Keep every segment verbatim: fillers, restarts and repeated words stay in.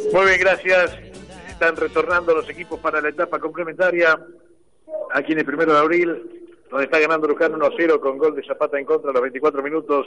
Muy bien, gracias. Están retornando los equipos para la etapa complementaria. Aquí en el primero de abril, donde está ganando Luján uno a cero con gol de Zapata en contra a los veinticuatro minutos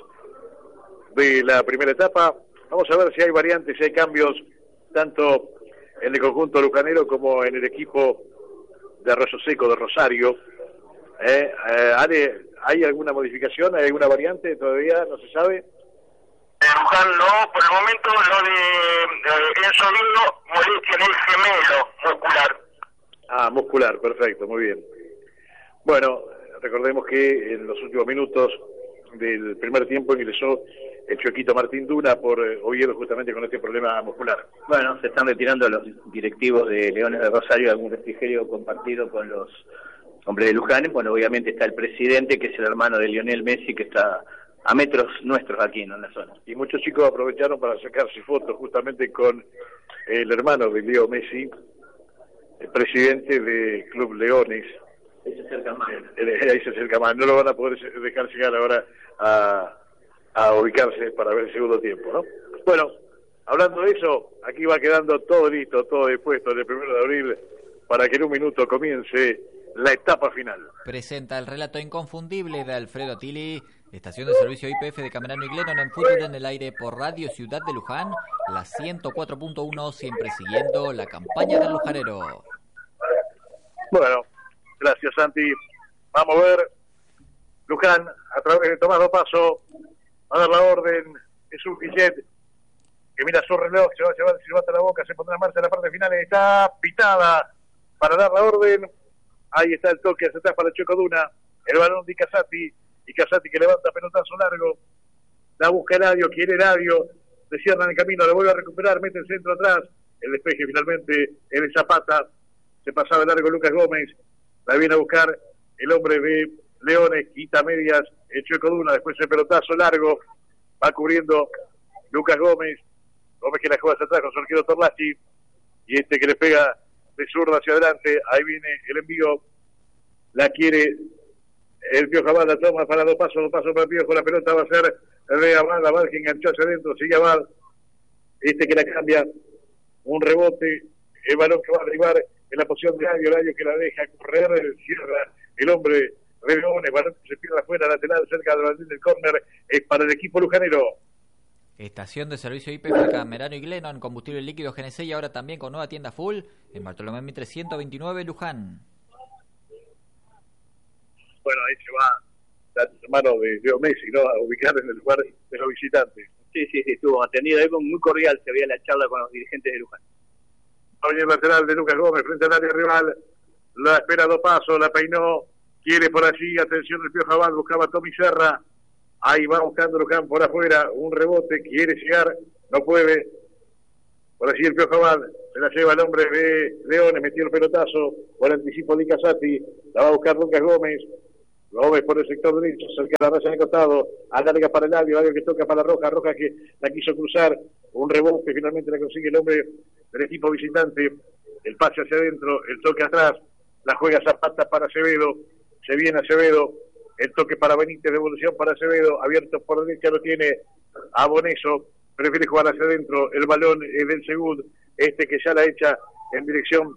de la primera etapa. Vamos a ver si hay variantes, si hay cambios, tanto en el conjunto lujanero como en el equipo de Arroyo Seco de Rosario. Eh, eh, Ale, ¿hay alguna modificación? ¿Hay alguna variante? Todavía no se sabe. Luján no, por el momento lo de eh, Enzo Lindo, molestia en el gemelo muscular. Ah, muscular, perfecto, muy bien. Bueno, recordemos que en los últimos minutos del primer tiempo ingresó el Chuequito Martín Duna por eh, Oviedo justamente con este problema muscular. Bueno, se están retirando los directivos de Leones de Rosario, algún refrigerio compartido con los hombres de Luján. Bueno, obviamente está el presidente, que es el hermano de Lionel Messi, que está a metros nuestros aquí, ¿no?, en la zona. Y muchos chicos aprovecharon para sacarse fotos justamente con el hermano de Leo Messi, el presidente del Club Leones. Ahí se acerca más. Ahí se acerca más. No lo van a poder dejar llegar ahora a, a ubicarse para ver el segundo tiempo, ¿no? Bueno, hablando de eso, aquí va quedando todo listo, todo dispuesto en el primero de abril para que en un minuto comience la etapa final. Presenta el relato inconfundible de Alfredo Tilly. Estación de servicio I P F de Camerano y Glennon en fútbol en el aire por Radio Ciudad de Luján, la ciento cuatro punto uno, siempre siguiendo la campaña del lujanero. Bueno, gracias Santi. Vamos a ver, Luján a través de Tomás Dopaso va a dar la orden, es un Guillet que mira su reloj, se va a llevar el silbato a la boca, se pondrá en marcha en la parte final, está pitada para dar la orden. Ahí está el toque hacia atrás para Choco Duna, el balón de Casati, y Casati que levanta pelotazo largo, la busca Eladio, quiere Eladio, se cierra en el camino, lo vuelve a recuperar, mete el centro atrás, el despeje finalmente en el Zapata, se pasaba largo Lucas Gómez, la viene a buscar el hombre de Leones, quita medias, el Choco Duna, después el pelotazo largo, va cubriendo Lucas Gómez, Gómez que la juega hacia atrás con su arquero Torlachi, y este que le pega de zurda hacia adelante, ahí viene el envío, la quiere el Piojo Abad, la toma para dos pasos, dos pasos para el Piojo, la pelota va a ser de Abad, Abad que enganchó hacia adentro, sigue Abad, este que la cambia, un rebote, el balón que va a arribar en la posición de Eladio, Eladio que la deja correr, cierra el hombre de Leones, balón que se pierde afuera, lateral, cerca del bandín del córner, es para el equipo lujanero. Estación de servicio I P F Camerano y Glennon, combustible líquido G N C y ahora también con nueva tienda full en Bartolomé Mitre ciento veintinueve, Luján. Bueno, ahí se va la mano de Leo Messi, ¿no?, a ubicar en el lugar de los visitantes. Sí, sí, sí, estuvo atendido ahí, muy cordial, se veía la charla con los dirigentes de Luján. Hoy el lateral de Lucas Gómez frente al área rival, la espera dos pasos, la peinó, quiere por allí, atención el Piojo Abad, buscaba a Tommy Serra, ahí va buscando Luján por afuera, un rebote, quiere llegar, no puede, por allí el Piojo Abad, se la lleva el hombre de Leones, metió el pelotazo, por anticipo de Casati, la va a buscar Lucas Gómez, Gómez por el sector derecho, cerca de la raya de costado, alarga para el área, área que toca para Roja, Roja que la quiso cruzar, un rebote, finalmente la consigue el hombre del equipo visitante, el pase hacia adentro, el toque atrás, la juega Zapata para Acevedo, se viene Acevedo, el toque para Benítez, devolución para Acevedo, abierto por derecha lo tiene a Boneso, prefiere jugar hacia adentro, el balón es del segundo, este que ya la echa en dirección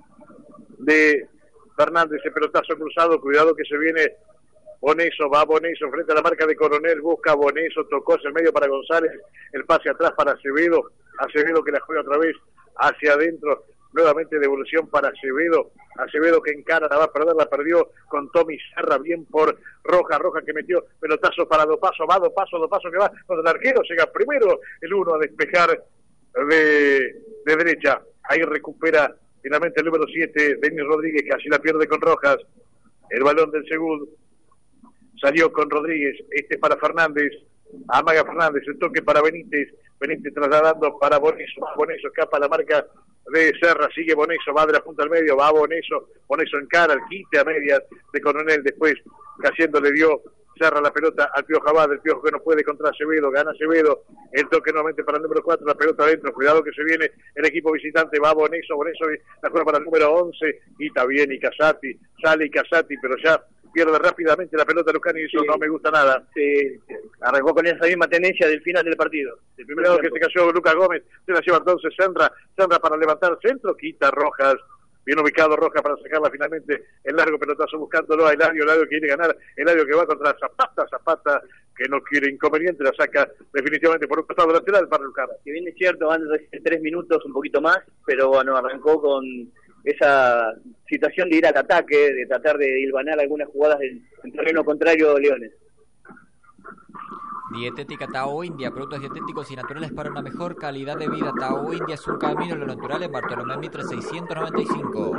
de Fernández, el pelotazo cruzado, cuidado que se viene Boneso, va Boneso frente a la marca de Coronel, busca Boneso, tocó hacia el medio para González, el pase atrás para Acevedo, Acevedo que la juega otra vez hacia adentro, nuevamente devolución para Acevedo, Acevedo que encara, la va a perder, la perdió con Tommy Serra, bien por Roja, Roja que metió pelotazo para Dopaso, va Dopaso, Dopaso que va con el arquero, llega primero el uno a despejar de, de derecha, ahí recupera finalmente el número siete, Denis Rodríguez, que así la pierde con Rojas, el balón del segundo, salió con Rodríguez, este para Fernández, amaga Fernández, el toque para Benítez, Benítez trasladando para Boneso, Boneso escapa la marca de Serra, sigue Boneso, va de la punta al medio, va Boneso, Boneso encara, el quite a medias de Coronel, después Casiendo le dio Serra la pelota al Piojo Abad, el Piojo que no puede contra Acevedo, gana Acevedo, el toque nuevamente para el número cuatro, la pelota adentro, cuidado que se viene el equipo visitante, va Boneso, Boneso la juega para el número once, y está bien, y Casati, sale y Casati, pero ya pierde rápidamente la pelota Luján y eso sí. no me gusta nada. Sí, arrancó con esa misma tendencia del final del partido. El primer Primero que se cayó Lucas Gómez, se la lleva entonces Sandra, Sandra para levantar centro, quita Rojas, bien ubicado Rojas para sacarla finalmente, el largo pelotazo buscándolo a Eladio, Eladio quiere ganar, Eladio que va contra Zapata, Zapata que no quiere inconveniente, la saca definitivamente por un costado lateral para Luján. Si bien es cierto, van a tres minutos, un poquito más, pero bueno, arrancó con esa situación de ir al ataque, de tratar de hilvanar algunas jugadas en, en terreno contrario de Leones. Dietética Tao India, productos dietéticos y naturales para una mejor calidad de vida. Tao India es un camino a lo natural en Bartolomé Mitre seiscientos noventa y cinco.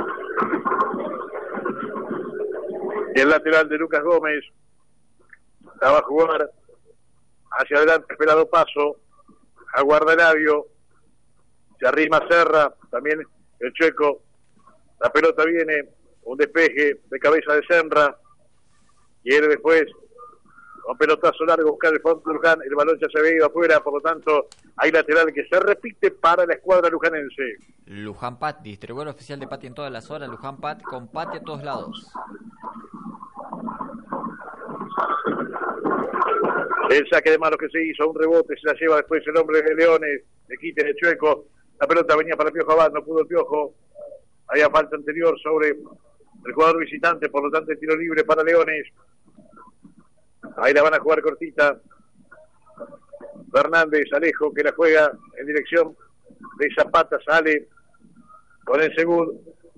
Y el lateral de Lucas Gómez va a jugar hacia adelante, esperado paso, aguarda Eladio, se arrima Serra, también el Checo, la pelota viene, un despeje de cabeza de Senra, quiere después con pelotazo largo buscar el fondo de Luján, el balón ya se había ido afuera, por lo tanto hay lateral que se repite para la escuadra lujanense. Luján Pat, distribuidor oficial de Pati en todas las horas. Luján Pat con Pati a todos lados. El saque de manos que se hizo, un rebote, se la lleva después el hombre de Leones, le quite el Chueco, la pelota venía para el Piojo Abad, no pudo el Piojo, había falta anterior sobre el jugador visitante, por lo tanto el tiro libre para Leones. Ahí la van a jugar cortita. Fernández, Alejo, que la juega en dirección de Zapata, sale con el segundo.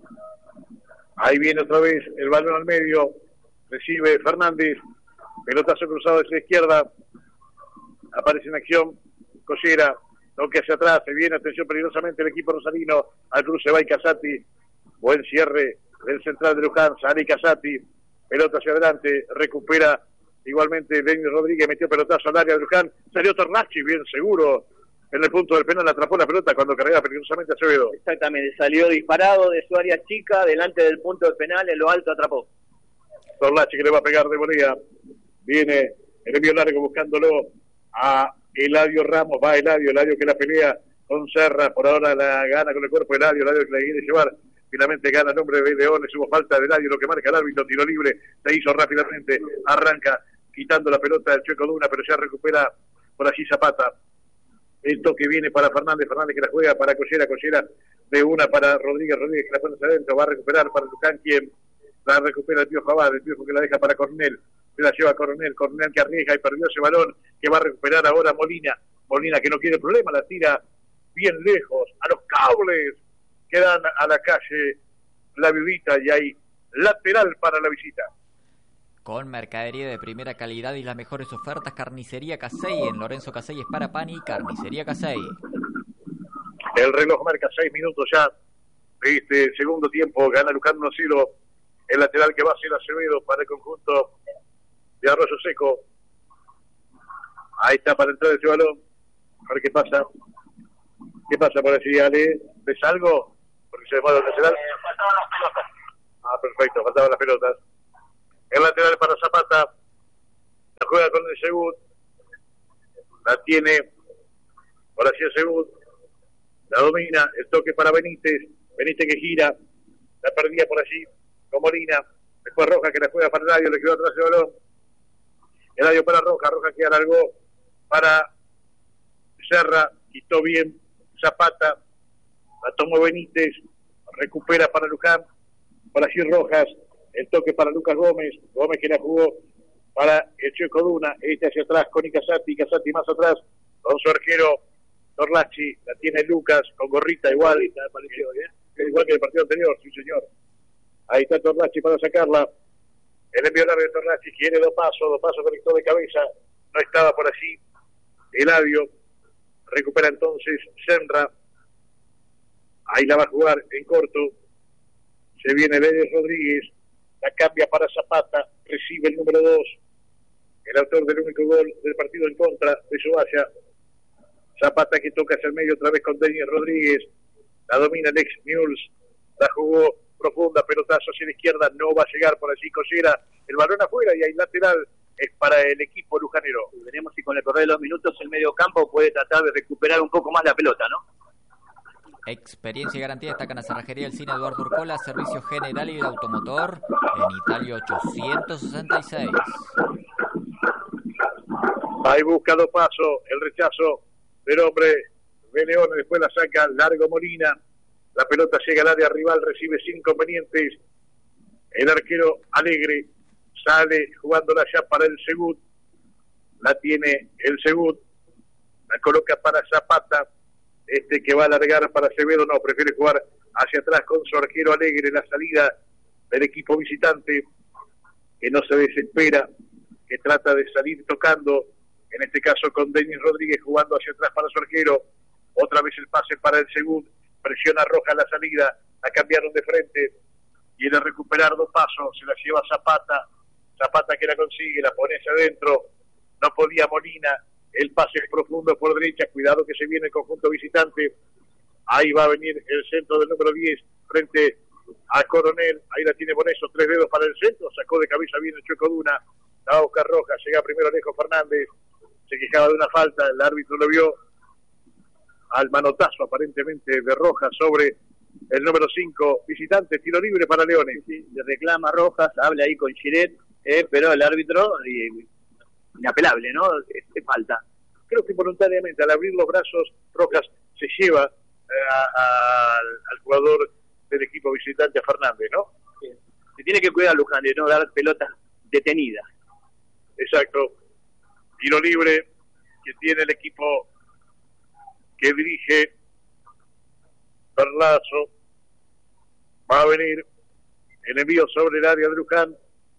Ahí viene otra vez el balón al medio, recibe Fernández, pelotazo cruzado hacia la izquierda, aparece en acción Collera, toque hacia atrás, se viene, atención peligrosamente el equipo rosarino, al cruce va Casati, buen cierre del central de Luján, sale Casati, pelota hacia adelante, recupera igualmente Denis Rodríguez, metió pelotazo al área de Luján, salió Tornachi, bien seguro, en el punto del penal atrapó la pelota cuando cargaba peligrosamente a Acevedo. Exactamente, salió disparado de su área chica, delante del punto del penal, en lo alto atrapó. Tornachi que le va a pegar de volea, viene el envío largo buscándolo a Eladio Ramos, va Eladio, Eladio que la pelea con Serra, por ahora la gana con el cuerpo Eladio, Eladio que la quiere llevar, finalmente gana el nombre de Leones, hubo falta de Eladio, lo que marca el árbitro, tiro libre, se hizo rápidamente, arranca quitando la pelota del Chueco Luna, pero ya recupera por allí Zapata, el toque viene para Fernández, Fernández que la juega para Collera, Collera de una para Rodríguez, Rodríguez que la pone hacia adentro, va a recuperar para Luján, quien la recupera el Piojo Abad, el Piojo que la deja para Coronel, se la lleva Coronel, Coronel que arriesga y perdió ese balón, que va a recuperar ahora Molina, Molina que no quiere problema, la tira bien lejos, a los cables, que dan a la calle La Viudita y hay lateral para la visita. Con mercadería de primera calidad y las mejores ofertas, Carnicería Casey, en Lorenzo Casey es para Pani, Carnicería Casey. El reloj marca seis minutos ya de este segundo tiempo, gana Luján uno cero, el lateral que va a ser Acevedo para el conjunto de Arroyo Seco. Ahí está para entrar ese balón, a ver qué pasa. ¿Qué pasa por allí, Ale? ¿Ves algo? Porque se demora el lateral. Eh, faltaban las pelotas. Ah, perfecto, faltaban las pelotas. El lateral para Zapata, la juega con el Segud, la tiene por allí el Segud, la domina, el toque para Benítez, Benítez que gira, la perdía por allí con Molina, después Roja que la juega para Eladio, le quedó atrás el balón, Eladio para Roja, Roja que alargó para Serra, quitó bien Zapata, la tomó Benítez, recupera para Luján, por allí Rojas, el toque para Lucas Gómez, Gómez que la jugó para el Chueco Duna, este hacia atrás con Casati, Casati más atrás, con su arquero Torlachi, la tiene Lucas, con gorrita igual, ¿eh? Igual que el partido anterior, sí señor. Ahí está Torlachi para sacarla, el envío largo de Torlachi, quiere dos pasos, dos pasos conectó de cabeza, no estaba por allí Eladio, recupera entonces Senra, ahí la va a jugar en corto, se viene Denis Rodríguez, la cambia para Zapata, recibe el número dos, el autor del único gol del partido en contra de Soballa. Zapata que toca hacia el medio otra vez con Denis Rodríguez, la domina Lex Mules, la jugó profunda, pelotazo hacia la izquierda, no va a llegar por allí Collera, el balón afuera y hay lateral, es para el equipo lujanero. Veremos si con el correr de los minutos el medio campo puede tratar de recuperar un poco más la pelota, ¿no? Experiencia y garantía destacan a Cerrajería del Cine Eduardo Urcola, servicio general y de automotor en Italia ochocientos sesenta y seis. Ahí busca dos pasos, el rechazo del hombre de Leones, después la saca largo Molina, la pelota llega al área rival, recibe sin inconvenientes, el arquero Alegre sale jugándola ya para el Segud, la tiene el Segud, la coloca para Zapata, este que va a alargar para Acevedo, no, prefiere jugar hacia atrás con su arquero Alegre, la salida del equipo visitante, que no se desespera, que trata de salir tocando, en este caso con Denis Rodríguez jugando hacia atrás para su arquero, otra vez el pase para el Segud, presiona Roja la salida, la cambiaron de frente, quiere recuperar dos pasos, se la lleva Zapata, Zapata que la consigue, la pone hacia adentro, no podía Molina, el pase es profundo por derecha, cuidado que se viene el conjunto visitante, ahí va a venir el centro del número diez, frente a Coronel, ahí la tiene Boneso, tres dedos para el centro, sacó de cabeza bien el Chueco Duna, la va a buscar Roja, llega primero Alejo Fernández, se quejaba de una falta, el árbitro lo vio al manotazo aparentemente de Rojas sobre el número cinco, visitante, tiro libre para Leones. Sí, le reclama Rojas, habla ahí con Giret, eh, pero el árbitro, eh, inapelable, ¿no? Este falta. Creo que voluntariamente al abrir los brazos, Rojas se lleva eh, a, a, al jugador del equipo visitante, a Fernández, ¿no? Sí. Se tiene que cuidar Luján de no dar pelotas detenidas. Exacto. Tiro libre que tiene el equipo que dirige Perlazo. Va a venir el envío sobre el área de Luján.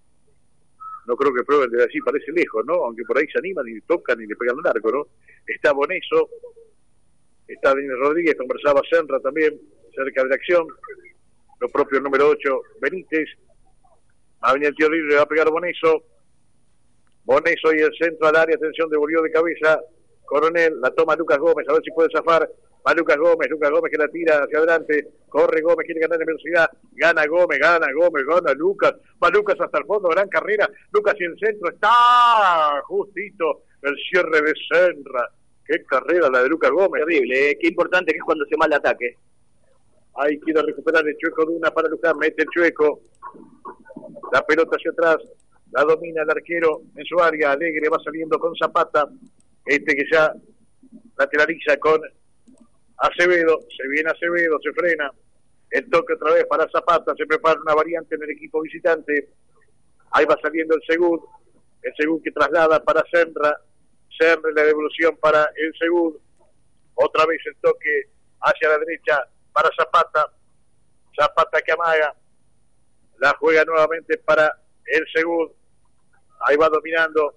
No creo que prueben desde allí, parece lejos, ¿no? Aunque por ahí se animan y tocan y le pegan el arco, ¿no? Está Boneso, está Denis Rodríguez, conversaba Senra también, cerca de la acción. Lo propio el número ocho, Benítez. Va a venir el tiro libre, va a pegar Boneso. Boneso y el centro al área, atención, devolvió de cabeza Coronel, la toma Lucas Gómez, a ver si puede zafar. Va Lucas Gómez, Lucas Gómez que la tira hacia adelante, corre Gómez, quiere ganar en velocidad, gana Gómez, gana Gómez, gana Lucas, va Lucas hasta el fondo, gran carrera, Lucas y el centro, está justito el cierre de Senra, qué carrera la de Lucas Gómez. Terrible, eh, qué importante que es cuando se mal ataque. Ahí quiere recuperar el Chueco Duna para Luján, mete el Chueco, la pelota hacia atrás, la domina el arquero en su área, Alegre va saliendo con Zapata, este que ya lateraliza con Acevedo, se viene Acevedo, se frena, el toque otra vez para Zapata, se prepara una variante en el equipo visitante, ahí va saliendo el Segud, el Segud que traslada para Senra, Senra la devolución para el Segud, otra vez el toque hacia la derecha para Zapata, Zapata que amaga, la juega nuevamente para el Segud, ahí va dominando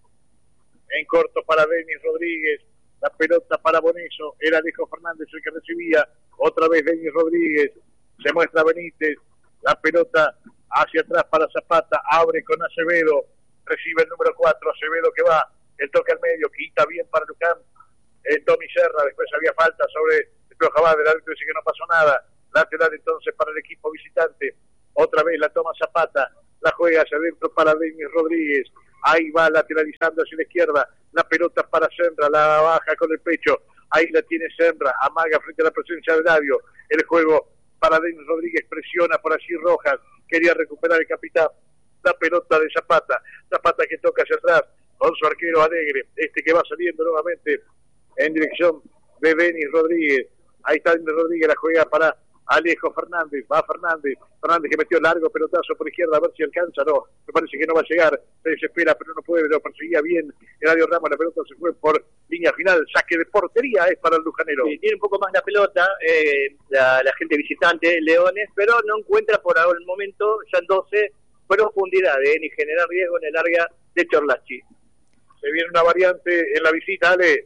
en corto para Denis Rodríguez, la pelota para Boneso, era Alejo Fernández el que recibía, otra vez Denis Rodríguez, se muestra Benítez, la pelota hacia atrás para Zapata, abre con Acevedo, recibe el número cuatro, Acevedo que va, el toque al medio, quita bien para Luján, el Tommy Serra, después había falta sobre el Piojabad, el árbitro dice que no pasó nada, lateral entonces para el equipo visitante, otra vez la toma Zapata, la juega hacia adentro para Denis Rodríguez, ahí va lateralizando hacia la izquierda, la pelota para Senra, la baja con el pecho, ahí la tiene Senra, amaga frente a la presencia de Dario, el juego para Denis Rodríguez, presiona por allí Rojas, quería recuperar el capitán, la pelota de Zapata, Zapata que toca hacia atrás, con su arquero Alegre, este que va saliendo nuevamente en dirección de Denis Rodríguez, ahí está Denis Rodríguez, la juega para Alejo Fernández, va Fernández, Fernández que metió largo pelotazo por izquierda, a ver si alcanza, no, me parece que no va a llegar, se desespera pero no puede, lo perseguía bien Eladio Ramos, la pelota se fue por línea final, saque de portería es para el lujanero. Sí, tiene un poco más la pelota, eh, la, la gente visitante, Leones, pero no encuentra por ahora el momento, ya en doce, profundidad, eh, ni generar riesgo en el área de Chorlachi. Se viene una variante en la visita, Ale.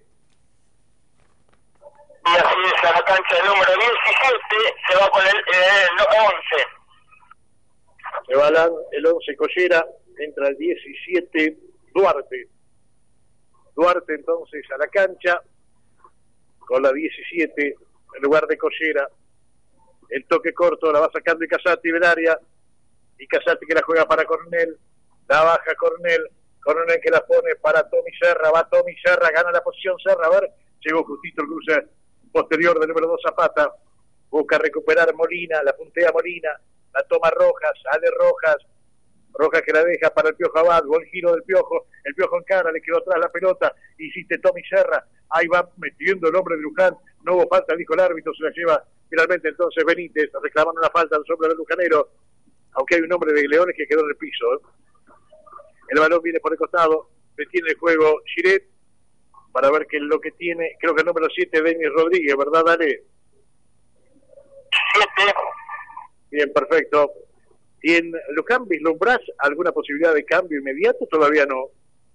Y así es, a la cancha número diecisiete, se va con el eh, once. Se va la, el once Collera, entra el diecisiete Duarte. Duarte entonces a la cancha, con la diecisiete, en lugar de Collera. El toque corto, la va sacando y Casati del área, y Casati que la juega para Coronel, la baja Coronel, Coronel que la pone para Tommy Serra, va Tommy Serra, gana la posición Serra, a ver, llegó justito el cruce posterior del número dos Zapata, busca recuperar Molina, la puntea Molina, la toma Rojas, sale Rojas, Rojas que la deja para el Piojo Abad, buen giro del Piojo, el Piojo encara, le quedó atrás la pelota, insiste Tommy Serra, ahí va metiendo el hombre de Luján, no hubo falta, dijo el árbitro, se la lleva finalmente entonces Benítez, reclamando una falta al hombre del Lujanero, aunque hay un hombre de Leones que quedó en el piso. ¿eh? El balón viene por el costado, detiene el juego Giret, para ver qué es lo que tiene, creo que el número siete, Denis Rodríguez, ¿verdad, Dale? siete. Bien, perfecto. ¿Y en Luján vislumbrás alguna posibilidad de cambio inmediato? Todavía no.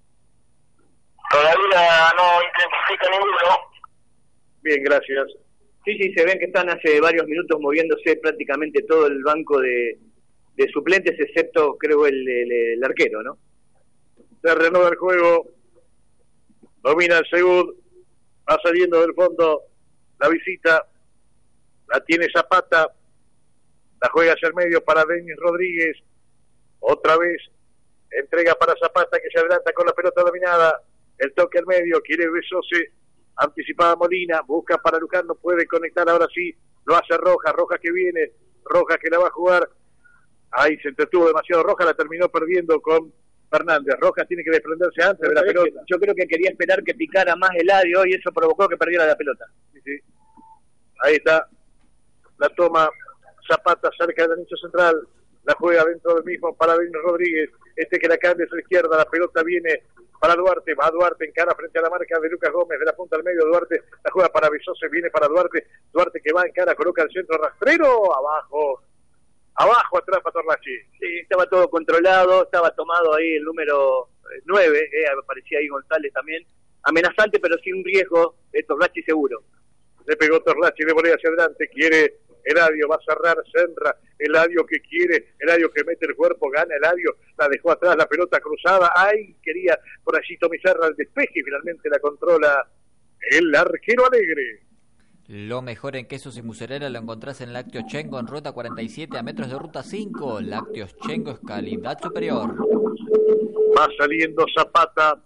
Todavía no intensifica ninguno. Bien, gracias. Sí, sí, se ven que están hace varios minutos moviéndose prácticamente todo el banco de, de suplentes, excepto, creo, el, el, el arquero, ¿no? Se renueva el juego, domina el Segud, va saliendo del fondo la visita, la tiene Zapata, la juega hacia el medio para Denis Rodríguez, otra vez entrega para Zapata que se adelanta con la pelota dominada, el toque al medio, quiere Besose, anticipada Molina, busca para Luján, no puede conectar, ahora sí, lo hace Rojas, Rojas que viene, Rojas que la va a jugar, ahí se entretuvo demasiado Rojas, la terminó perdiendo con Fernández. Rojas tiene que desprenderse antes de la pelota. Yo creo que quería esperar que picara más Eladio y eso provocó que perdiera la pelota. Sí, sí. Ahí está, la toma Zapata cerca del anillo central, la juega dentro del mismo para Denis Rodríguez, este que la cambia a la izquierda, la pelota viene para Duarte, va Duarte en cara frente a la marca de Lucas Gómez, de la punta al medio, Duarte la juega para Besose, viene para Duarte, Duarte que va en cara, coloca el centro rastrero, abajo, abajo atrás para Torlachi. Sí, estaba todo controlado, estaba tomado ahí el número nueve, eh, aparecía ahí González también, amenazante pero sin riesgo, de Torlachi seguro. Le pegó Torlachi, le volea hacia adelante, quiere Eladio, va a cerrar Senra, Eladio que quiere, Eladio que mete el cuerpo, gana Eladio, la dejó atrás, la pelota cruzada, ay, quería por allí Tommy Serra el despeje y finalmente la controla el arquero Alegre. Lo mejor en quesos y mozzarella lo encontrás en Lácteos Chengo en ruta cuarenta y siete a metros de ruta cinco. Lácteos Chengo es calidad superior. Va saliendo Zapata,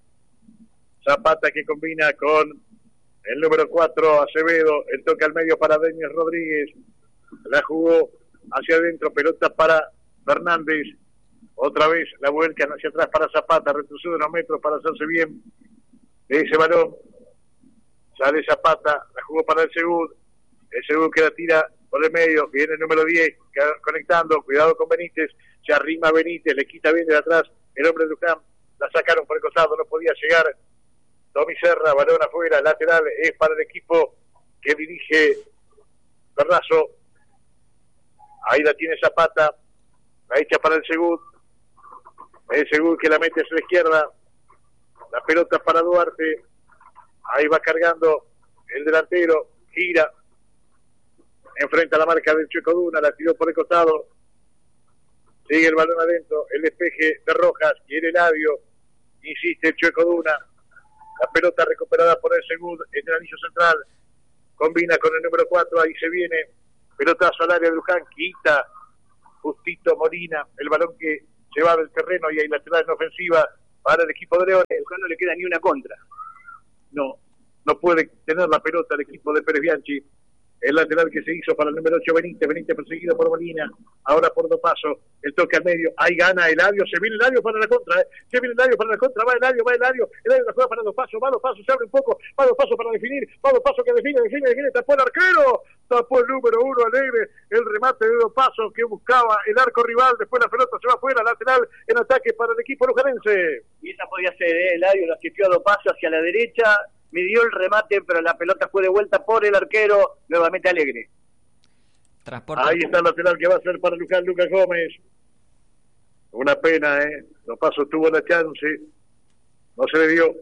Zapata que combina con el número cuatro, Acevedo, el toque al medio para Denis Rodríguez, la jugó hacia adentro, pelota para Fernández, otra vez la vuelcan hacia atrás para Zapata, retrocede unos metros para hacerse bien de ese balón, sale Zapata, la jugó para el Segud, el Segud que la tira por el medio, viene el número diez, conectando, cuidado con Benítez, se arrima Benítez, le quita bien de atrás el hombre de Luján, la sacaron por el costado, no podía llegar, Tommy Serra, balón afuera, lateral, es para el equipo que dirige Ferrazo. Ahí la tiene Zapata, la echa para el Segud, el Segud que la mete hacia la izquierda, la pelota para Duarte, ahí va cargando el delantero, gira, enfrenta la marca del Chueco Duna, la tiró por el costado, sigue el balón adentro, el despeje de Rojas, quiere Eladio, insiste el Chueco Duna, la pelota recuperada por el Segud en el anillo central, combina con el número cuatro, ahí se viene, pelotazo al área de Luján, quita justito Molina, el balón que se va del terreno y hay lateral en ofensiva para el equipo de Leones. Luján no le queda ni una contra. No, no puede tener la pelota el equipo de Pérez Bianchi. El lateral que se hizo para el número ocho, Benítez, Benítez perseguido por Molina, ahora por Dopaso, el toque al medio, ahí gana Eladio, se viene Eladio para la contra, ¿eh? se viene Eladio para la contra, va Eladio, va Eladio, Eladio la juega para Dopaso, va Dopaso, se abre un poco, va Dopaso para definir, va Dopaso que define, define, define, tapó el arquero, tapó el número uno Alegre, el remate de Dopaso que buscaba el arco rival, después la pelota se va afuera, lateral en ataque para el equipo lujanense. Y esa podía ser, ¿eh? Eladio lo asistió a Dopaso hacia la derecha, midió el remate, pero la pelota fue de vuelta por el arquero, nuevamente Alegre. Transporte. Ahí está el lateral que va a ser para Luján, Lucas Gómez. Una pena, ¿eh? Dopaso tuvo la chance, no se le dio.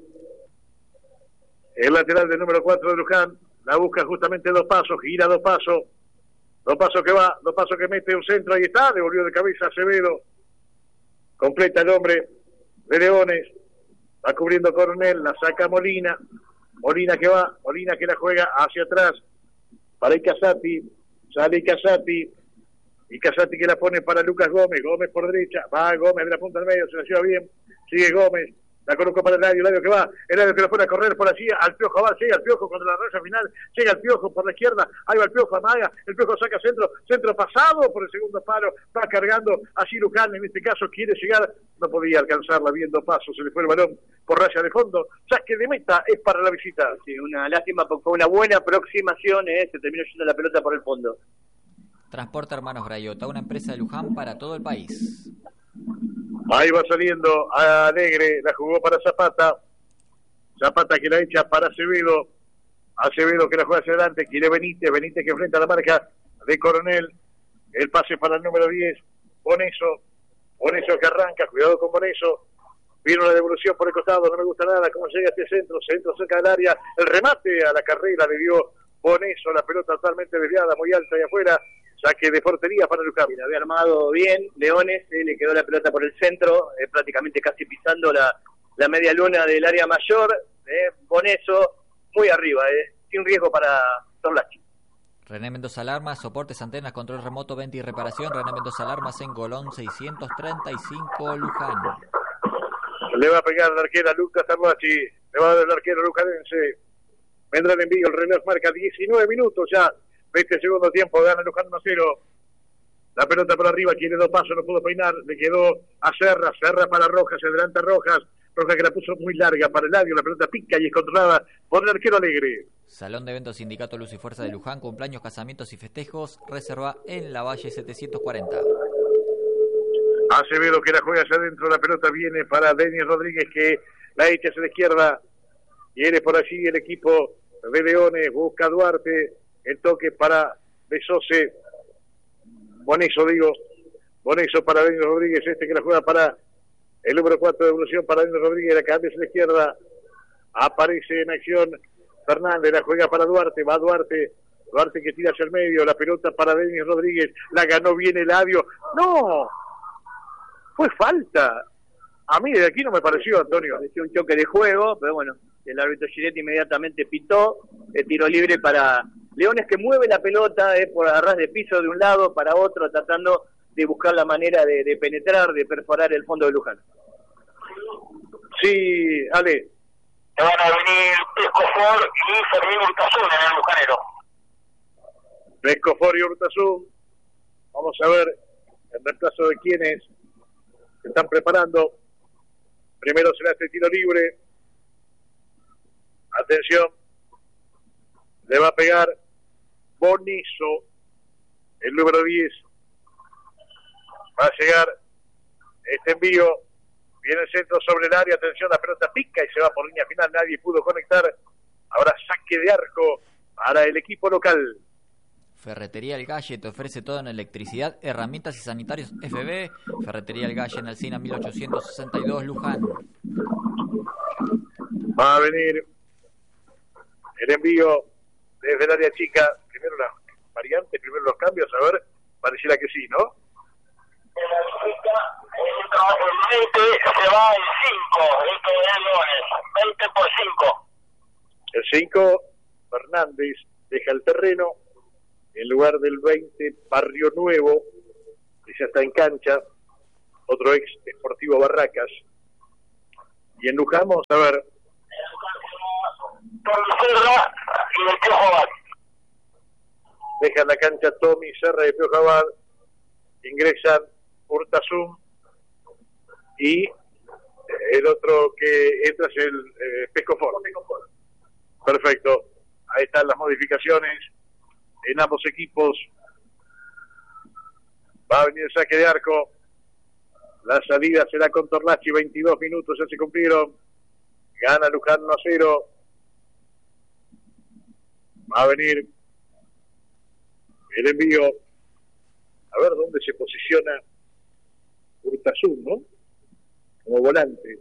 El lateral del número cuatro de Luján, la busca justamente Dopaso, gira Dopaso. Dopaso que va, Dopaso que mete un centro, ahí está, devolvió de cabeza Acevedo. Completa el hombre de Leones, va cubriendo Coronel, la saca Molina. Molina que va, Molina que la juega hacia atrás para Icazati, sale Icazati, Icazati que la pone para Lucas Gómez, Gómez por derecha, va Gómez de la punta del medio, se la lleva bien, sigue Gómez, la colocó para el Eladio, Eladio que va, Eladio que lo pone a correr por allí, al Piojo va, llega al Piojo contra la raya final, llega el Piojo por la izquierda, ahí va el Piojo, amaga, el Piojo saca centro, centro pasado por el segundo palo, va cargando, allí Luján en este caso quiere llegar, no podía alcanzarla viendo paso, se le fue el balón por raya de fondo, saque de meta es para la visita. Sí, una lástima porque fue una buena aproximación, eh, se terminó yendo la pelota por el fondo. Transporte Hermanos Grayota, una empresa de Luján para todo el país. Ahí va saliendo Alegre, la jugó para Zapata, Zapata que la echa para Acevedo, Acevedo que la juega hacia adelante, quiere Benítez, Benítez que enfrenta la marca de Coronel, el pase para el número diez, Boneso, Boneso que arranca, cuidado con Boneso, vino la devolución por el costado, no me gusta nada cómo llega este centro, centro cerca del área, el remate a la carrera le dio Boneso, la pelota totalmente desviada, muy alta y afuera, saque de portería para Luján. Había armado bien Leones, eh, le quedó la pelota por el centro, eh, prácticamente casi pisando la, la media luna del área mayor, eh, con eso muy arriba, eh, sin riesgo para Torlachi. René Mendoza Alarmas, soportes, antenas, control remoto, venta y reparación. René Mendoza Alarmas en Golón seiscientos treinta y cinco, Luján. Le va a pegar la arquera Lucas Torlachi, le va a dar el arquero lujanense. Vendrá el envío, el reloj marca diecinueve minutos ya. Este segundo tiempo, gana Luján uno cero. La pelota por arriba, quiere dos pasos, no pudo peinar, le quedó a Serra, Serra para Rojas, se adelanta Rojas, Rojas que la puso muy larga para el Eladio, la pelota pica y es controlada por el arquero Alegre. Salón de Eventos Sindicato Luz y Fuerza de Luján, cumpleaños, casamientos y festejos, reserva en la Valle setecientos cuarenta. Acevedo que la juega hacia adentro, la pelota viene para Denis Rodríguez que la echa hacia la izquierda, viene por allí el equipo de Leones, busca Duarte, el toque para Besose, Boneso digo, Boneso para Denis Rodríguez, este que la juega para el número cuatro de evolución para Denis Rodríguez, la cambia hacia la izquierda, aparece en acción Fernández, la juega para Duarte, va Duarte, Duarte que tira hacia el medio, la pelota para Denis Rodríguez, la ganó bien Eladio, no, fue falta, a mí de aquí no me pareció, Antonio. Pareció un choque de juego, pero bueno, el árbitro Giretti inmediatamente pitó, el tiro libre para Leones que mueve la pelota eh, por arras de piso de un lado para otro, tratando de buscar la manera de, de penetrar, de perforar el fondo de Luján. Sí, Ale. Te van a venir Pescofor y Fermín Urtasun en el Lujanero. Pescofor y Urtasun. Vamos a ver el reemplazo de quienes se están preparando. Primero será este tiro libre. Atención. Le va a pegar Bonizo, el número diez. Va a llegar este envío. Viene el centro sobre el área. Atención, la pelota pica y se va por línea final. Nadie pudo conectar. Ahora saque de arco para el equipo local. Ferretería El Galle te ofrece todo en electricidad, herramientas y sanitarios F B. Ferretería El Galle en Alsina mil ochocientos sesenta y dos, Luján. Va a venir el envío desde el área chica. Primero las variantes, primero los cambios. A ver, pareciera que sí, ¿no? En la visita, el veinte se va el cinco, esto es Leones, veinte por cinco. El cinco, Fernández deja el terreno. En lugar del veinte, Barrio Nuevo, que ya está en cancha, otro ex Sportivo Barracas. Y en Luján, vamos a ver. Tommy Serra y el Piojo Abad. Dejan la cancha Tommy Serra y el Piojo Abad. Ingresan Urtasun y el otro que entra es el eh, Pescofor. Perfecto. Ahí están las modificaciones en ambos equipos. Va a venir el saque de arco. La salida será con Torlachi. veintidós minutos ya se cumplieron. Gana Luján uno a cero. Va a venir el envío. A ver dónde se posiciona Urtasun, ¿no? Como volante.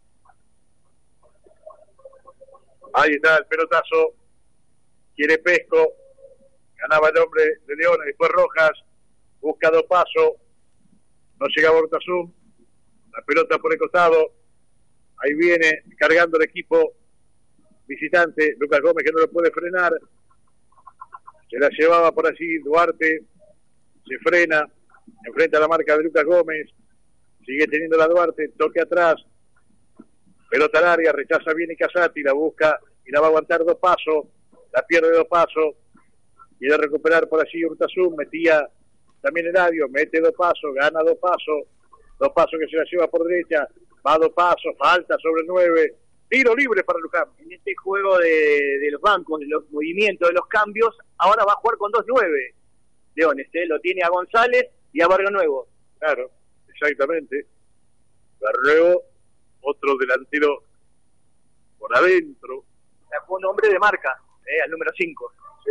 Ahí está el pelotazo. Quiere Pesco. Ganaba el hombre de Leones, después Rojas, busca dos pasos, no llegaba Urtasun, la pelota por el costado, ahí viene cargando el equipo visitante, Lucas Gómez que no lo puede frenar, se la llevaba por allí Duarte, se frena, enfrenta a la marca de Lucas Gómez, sigue teniendo la Duarte, toque atrás, pelota al área, rechaza bien y Casati, la busca y la va a aguantar dos pasos, la pierde dos pasos, quiere recuperar por allí Urtasun, metía también Eladio, mete dos pasos, gana dos pasos, dos pasos que se la lleva por derecha, va dos pasos, falta sobre el nueve, tiro libre para Luján. En este juego de, de los bancos, de los movimientos, de los cambios, ahora va a jugar con dos nueve Leones, ¿eh? Lo tiene a González y a Barrio Nuevo. Claro, exactamente. Barrio, otro delantero por adentro. Sacó un hombre de marca, ¿eh? Al número cinco. Sí.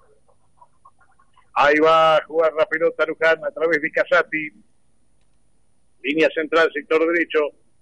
Ahí va a jugar la pelota Luján a través de Casati. Línea central, sector derecho.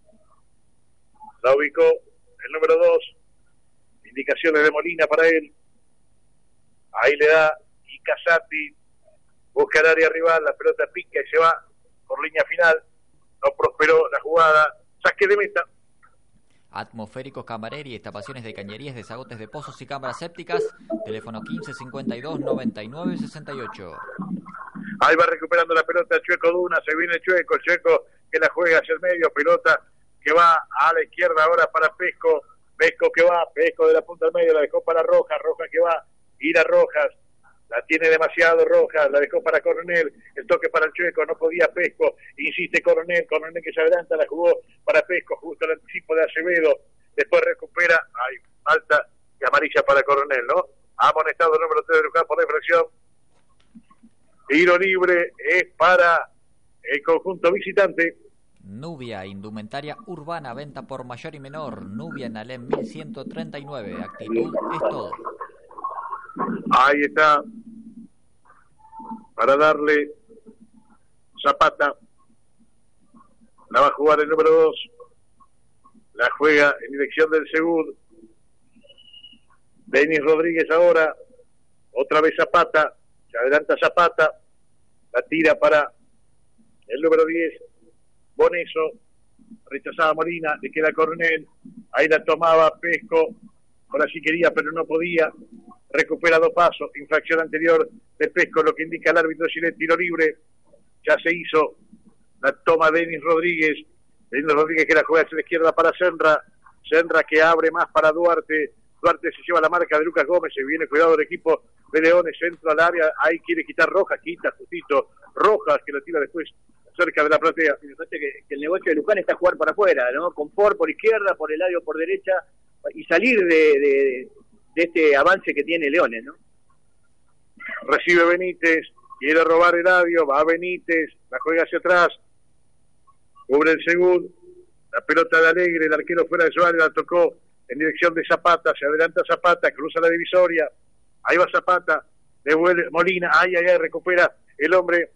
La ubicó el número dos. Indicaciones de Molina para él. Ahí le da y Casati busca el área rival, la pelota pica y se va por línea final. No prosperó la jugada. Saque de meta. Atmosféricos Camareri, estapaciones de cañerías, desagotes de pozos y cámaras sépticas. Teléfono quince cincuenta y dos noventa y nueve sesenta y ocho. Ahí va recuperando la pelota Chueco Duna, se viene Chueco, Chueco que la juega hacia el medio, pelota que va a la izquierda ahora para Pesco, Pesco que va, Pesco de la punta al medio, la dejó para Rojas, Rojas que va, ir a Rojas, la tiene demasiado Rojas, la dejó para Coronel, el toque para el Chueco, no podía Pesco, insiste Coronel, Coronel que se adelanta, la jugó para Pesco, justo el anticipo de Acevedo, después recupera, hay falta y amarilla para Coronel, ¿no? Ha amonestado el número tres de Luján por la infracción. Tiro libre es para el conjunto visitante. Nubia, indumentaria urbana, venta por mayor y menor. Nubia en Alem mil ciento treinta y nueve. Actitud es todo. Ahí está. Para darle Zapata. La va a jugar el número dos. La juega en dirección del segundo. Denis Rodríguez ahora. Otra vez Zapata. Se adelanta Zapata. La tira para el número diez. Boneso. Rechazaba Molina. Le queda Coronel. Ahí la tomaba Pesco. Ahora sí quería, pero no podía. Recupera dos pasos. Infracción anterior de Pesco, lo que indica el árbitro Chile. Tiro libre. Ya se hizo. La toma Denis Rodríguez. Denis Rodríguez que la juega hacia la izquierda para Senra. Senra que abre más para Duarte. Duarte se lleva la marca de Lucas Gómez. Se viene cuidado del equipo de Leones. Centro al área. Ahí quiere quitar Rojas. Quita justito Rojas que la tira después cerca de la platea. Me parece que, que el negocio de Luján está jugar para afuera, ¿no? Con Ford por izquierda, por Eladio por derecha y salir de, de, de este avance que tiene Leones, ¿no? Recibe Benítez. Quiere robar Eladio. Va Benítez. La juega hacia atrás. Cubre el segundo. La pelota de Alegre. El arquero fuera de su área. La tocó en dirección de Zapata. Se adelanta Zapata. Cruza la divisoria. Ahí va Zapata. Devuelve Molina. Ay, ay, ay. Recupera el hombre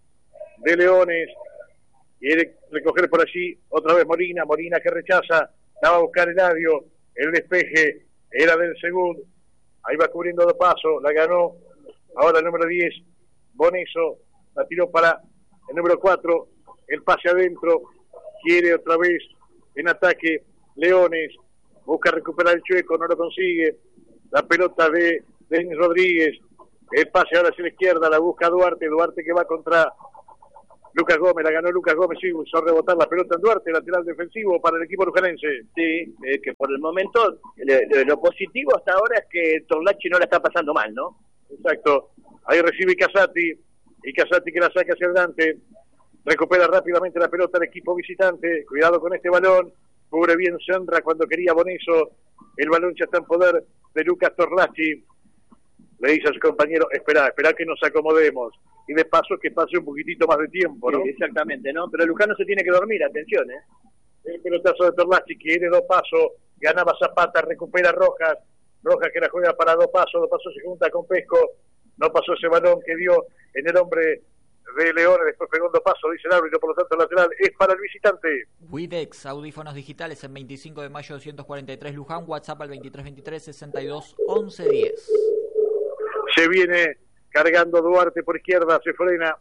de Leones. Quiere recoger por allí otra vez Molina. Molina que rechaza. La va a buscar Eladio. El despeje era del segundo. Ahí va cubriendo dos pasos. La ganó. Ahora el número diez. Boneso. La tiró para el número cuatro. El pase adentro. Quiere otra vez en ataque Leones. Busca recuperar el Chueco. No lo consigue. La pelota de Denis Rodríguez. El pase ahora hacia la izquierda. La busca Duarte. Duarte que va contra Lucas Gómez. La ganó Lucas Gómez. Sí, usó rebotar la pelota en Duarte. Lateral defensivo para el equipo lujanense. Sí, eh, que por el momento le, le, lo positivo hasta ahora es que Torlachi no la está pasando mal, ¿no? Exacto. Ahí recibe Casati. Y Casati que la saca hacia adelante. Recupera rápidamente la pelota el equipo visitante. Cuidado con este balón. Cubre bien Sandra cuando quería Boneso. El balón ya está en poder de Lucas Torlachi. Le dice a su compañero, espera, espera que nos acomodemos. Y de paso que pase un poquitito más de tiempo, ¿no? Sí, exactamente, ¿no? Pero Luján no se tiene que dormir, atención, ¿eh? El pelotazo de Torlachi, quiere dos pasos. Ganaba Zapata, recupera Rojas. Rojas que la juega para dos pasos. Dos pasos se junta con Pesco. No pasó ese balón que dio en el hombre de Leones, después pegó dos pasos, dice el árbitro, por lo tanto el lateral es para el visitante. Widex, audífonos digitales en veinticinco de mayo doscientos cuarenta y tres Luján, WhatsApp al veintitrés veintitrés sesenta y dos once diez. Se viene cargando Duarte por izquierda, se frena,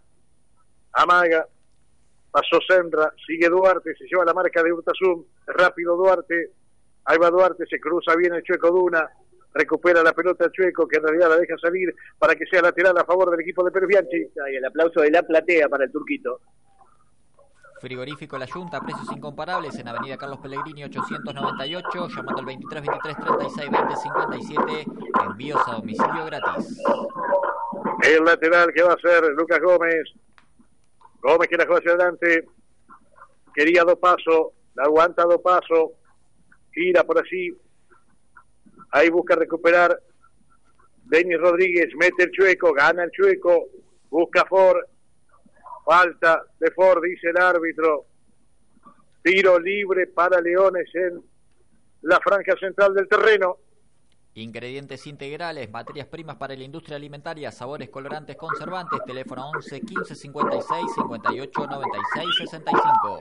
amaga, pasó Senra, sigue Duarte, se lleva la marca de Urtasun, rápido Duarte, ahí va Duarte, se cruza bien el Chueco Duna, recupera la pelota el Chueco, que en realidad la deja salir para que sea lateral a favor del equipo de Pérez Bianchi. Y el aplauso de la platea para el turquito. Frigorífico La Yunta, precios incomparables en Avenida Carlos Pellegrini ochocientos noventa y ocho, llamando al veintitrés veintitrés treinta y seis veinte cincuenta y siete, envíos a domicilio gratis. El lateral que va a ser Lucas Gómez. Gómez que la juega hacia adelante. Quería dos pasos, la aguanta dos pasos, gira por allí. Ahí busca recuperar Denis Rodríguez, mete el Chueco, gana el Chueco, busca Ford. Falta de Ford, dice el árbitro. Tiro libre para Leones en la franja central del terreno. Ingredientes integrales, materias primas para la industria alimentaria, sabores, colorantes, conservantes. Teléfono once quince cincuenta y seis cincuenta y ocho noventa y seis sesenta y cinco.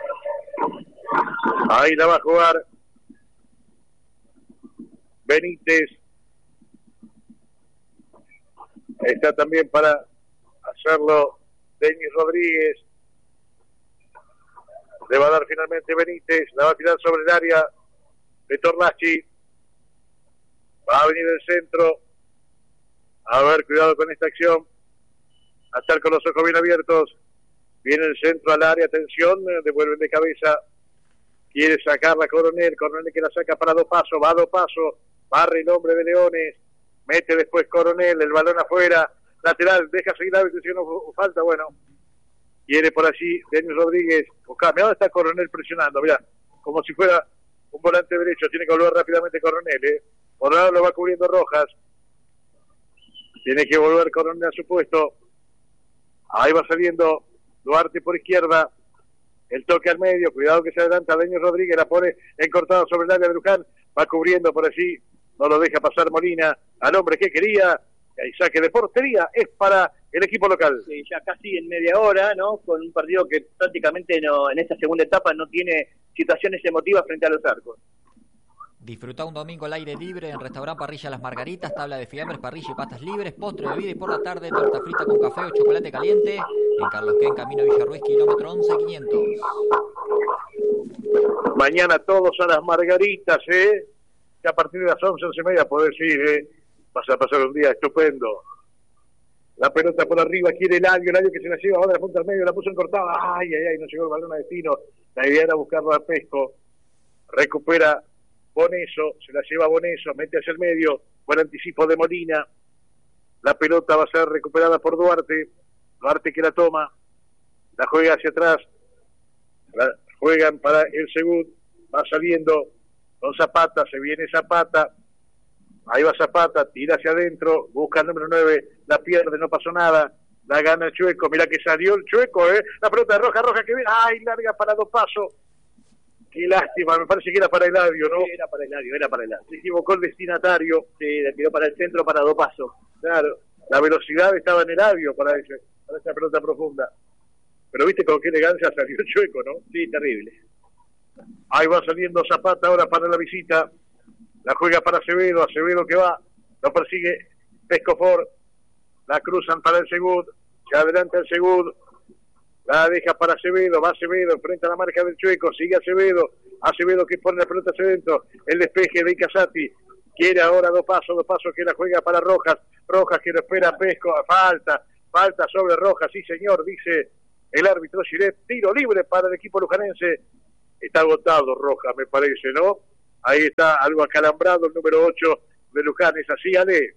Ahí la va a jugar Benítez. Está también para hacerlo Denis Rodríguez. Le va a dar finalmente Benítez. La va a tirar sobre el área de Torlachi. Va a venir el centro. A ver, cuidado con esta acción. A estar con los ojos bien abiertos. Viene el centro al área. Atención. Devuelven de cabeza. Quiere sacarla Coronel. Coronel que la saca para dos pasos. Va a dos pasos. Barre el hombre de Leones. Mete después Coronel. El balón afuera. Lateral. Deja seguir la si no falta. Bueno. Quiere por allí Denis Rodríguez. Busca. Mira dónde está Coronel presionando. Mira. Como si fuera un volante derecho. Tiene que volver rápidamente Coronel. ¿eh? Por lado lo va cubriendo Rojas. Tiene que volver Coronel a su puesto. Ahí va saliendo Duarte por izquierda. El toque al medio. Cuidado que se adelanta Denis Rodríguez. La pone encortada sobre el área de Luján. Va cubriendo por allí. No lo deja pasar Molina. Al hombre que quería. Y saque de portería. Es para el equipo local. Sí, ya casi en media hora, ¿no? Con un partido que prácticamente no, en esta segunda etapa no tiene situaciones emotivas frente a los arcos. Disfruta un domingo al aire libre en Restaurant Parrilla Las Margaritas, tabla de fiambres, parrilla y patas libres, postre, bebida y por la tarde torta frita con café o chocolate caliente en Carlos Quén, camino Villarruiz, kilómetro once quinientos. Mañana todos a Las Margaritas, ¿eh? Que a partir de las once, once y media podés ir, ¿eh? Vas a pasar un día estupendo. La pelota por arriba, quiere Eladio, Eladio que se la lleva, va de la punta al medio, la puso encortada. Ay, ay, ay, no llegó el balón a destino. La idea era buscarlo a Pesco. Recupera Boneso, se la lleva Boneso, mete hacia el medio, buen anticipo de Molina. La pelota va a ser recuperada por Duarte. Duarte que la toma, la juega hacia atrás. La juegan para el segundo, va saliendo con Zapata, se viene Zapata. Ahí va Zapata, tira hacia adentro, busca el número nueve, la pierde, no pasó nada, la gana el Chueco, mira que salió el Chueco, ¿eh? La pelota de Roja, Roja que viene, ¡ay, larga para dos pasos! Qué lástima, me parece que era para Eladio, ¿no? Sí, era para Eladio, era para Eladio. Se equivocó el destinatario. Sí, le tiró para el centro para dos pasos. Claro, la velocidad estaba en Eladio para, ese, para esa pelota profunda. Pero viste con qué elegancia salió el Chueco, ¿no? Sí, terrible. Ahí va saliendo Zapata ahora para la visita. La juega para Acevedo, Acevedo que va, lo persigue Pescofor, la cruzan para el segundo, se adelanta el segundo, la deja para Acevedo, va Acevedo, enfrenta la marca del Chueco, sigue Acevedo, Acevedo que pone la pelota hacia adentro, el despeje de Casati, quiere ahora dos pasos, dos pasos que la juega para Rojas, Rojas que lo espera Pesco, falta, falta sobre Rojas, sí señor, dice el árbitro Giret, tiro libre para el equipo lujanense, está agotado Rojas me parece, ¿no? Ahí está algo acalambrado el número ocho de Luján, ¿es así, Ale?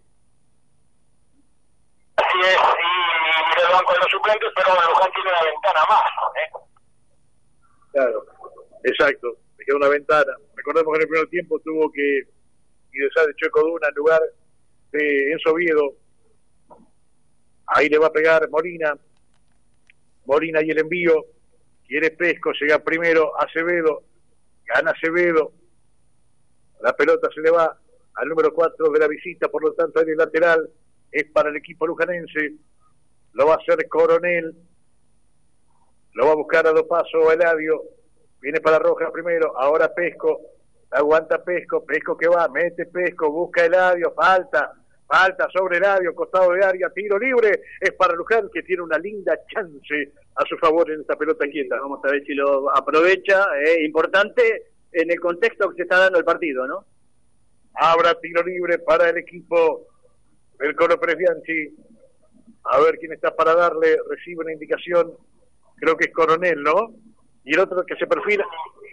Así es, y el banco de los suplentes, pero Luján tiene una ventana más, ¿eh? Claro, exacto, me queda una ventana. Recordemos que en el primer tiempo tuvo que ingresar el Chueco Duna en lugar de Enzo Oviedo. Ahí le va a pegar Molina, Molina y el envío, quiere Pesco, llega primero Acevedo, gana Acevedo. La pelota se le va al número cuatro de la visita, por lo tanto en el lateral es para el equipo lujanense. Lo va a hacer Coronel. Lo va a buscar a dos pasos Eladio. Viene para Rojas primero, ahora Pesco. Aguanta Pesco, Pesco que va, mete Pesco, busca Eladio, falta, falta sobre Eladio, costado de área, tiro libre. Es para Luján que tiene una linda chance a su favor en esta pelota quieta. Vamos a ver si lo aprovecha, es eh, importante en el contexto que se está dando el partido, ¿no? Habrá tiro libre para el equipo del Colo Pérez Bianchi. A ver quién está para darle, recibe una indicación, creo que es Coronel, ¿no? Y el otro que se perfila.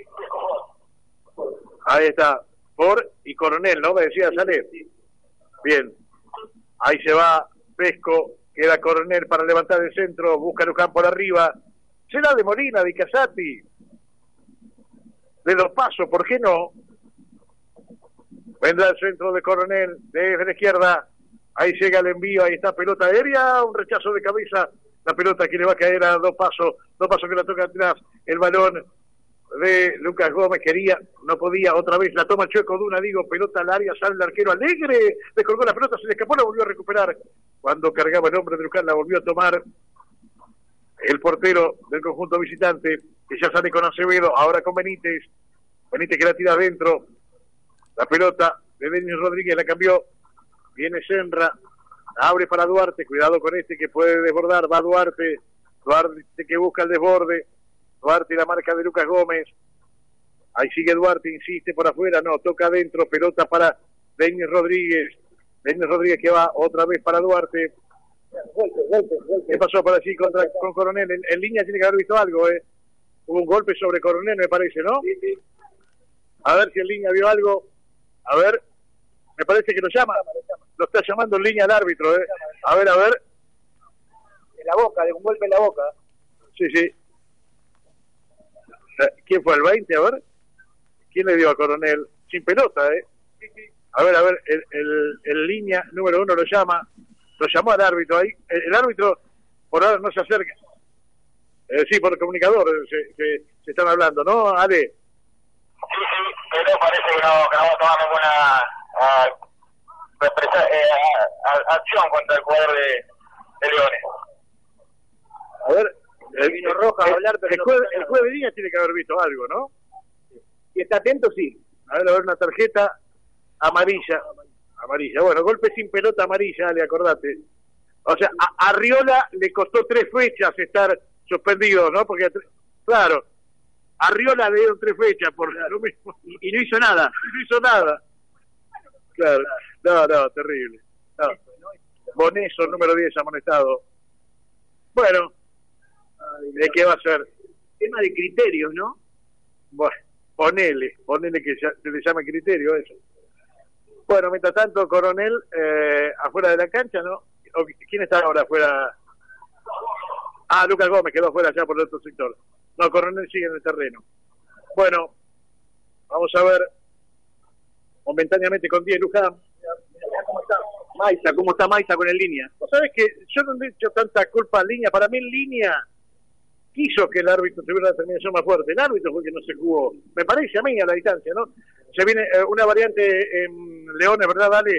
Ahí está. Por y Coronel, ¿no? Me decía, sale. Bien. Ahí se va Pesco. Queda Coronel para levantar el centro. Busca Luján por arriba. Será de Molina, de Casati. De Dos Pasos, ¿por qué no? Vendrá el centro de Coronel. Desde la izquierda. Ahí llega el envío. Ahí está pelota aérea. Un rechazo de cabeza. La pelota que le va a caer a Dos Pasos. Dos Pasos que la toca atrás. El balón de Lucas Gómez, quería, no podía, otra vez la toma Chueco Duna, digo, pelota al área, sale el arquero Alegre, descolgó la pelota, se le escapó, la volvió a recuperar, cuando cargaba el hombre de Luján, la volvió a tomar el portero del conjunto visitante, que ya sale con Acevedo, ahora con Benítez, Benítez que la tira adentro, la pelota de Denis Rodríguez la cambió, viene Senra, abre para Duarte, cuidado con este que puede desbordar, va Duarte, Duarte que busca el desborde, Duarte y la marca de Lucas Gómez. Ahí sigue Duarte, insiste por afuera, no, toca adentro, pelota para Denis Rodríguez. Denis Rodríguez que va otra vez para Duarte. ¿Qué pasó por allí contra, con Coronel? En, en línea tiene que haber visto algo, ¿eh? Hubo un golpe sobre Coronel, me parece, ¿no? Sí, sí. A ver si en línea vio algo. A ver, me parece que lo llama. Lo está llamando en línea el árbitro, ¿eh? A ver, a ver. En la boca, de un golpe en la boca. Sí, sí. ¿Quién fue el veinte? A ver. ¿Quién le dio a Coronel? Sin pelota, ¿eh? Sí, sí. A ver, a ver, el, el, el línea número uno lo llama. Lo llamó al árbitro ahí. El, el árbitro por ahora no se acerca. Eh, sí, por el comunicador se, se, se están hablando, ¿no, Ale? Sí, sí, pero parece que no, que no va a tomar ninguna uh, represa, eh, a, a, acción contra el jugador de, de Leones. A ver. El vino roja a hablar, pero el, no juez, el juez de línea tiene que haber visto algo, ¿no? Si está atento, sí. A ver, a ver, una tarjeta amarilla. Amarilla. Bueno, golpe sin pelota amarilla, le acordate. O sea, a, a Riola le costó tres fechas estar suspendido, ¿no? Porque, claro, a Riola le dieron tres fechas por lo mismo. Y, y no hizo nada. Y no hizo nada. Claro. No, no, terrible. No. Boneso, número diez, amonestado. Bueno. ¿De qué va a ser? Tema de criterios, ¿no? Bueno, ponele, ponele que ya, se le llama criterio eso. Bueno, mientras tanto, Coronel, eh, afuera de la cancha, ¿no? ¿Quién está ahora afuera? Ah, Lucas Gómez quedó afuera ya por el otro sector. No, Coronel sigue en el terreno. Bueno, vamos a ver momentáneamente con diez Luján. ¿Cómo está Maiza? ¿Cómo está Maiza con el línea? ¿Vos sabés que yo no le he hecho tanta culpa a línea? Para mí en línea quiso que el árbitro tuviera una determinación más fuerte. El árbitro fue que no se jugó. Me parece a mí a la distancia, ¿no? Se viene eh, una variante en Leones, ¿verdad, Dale?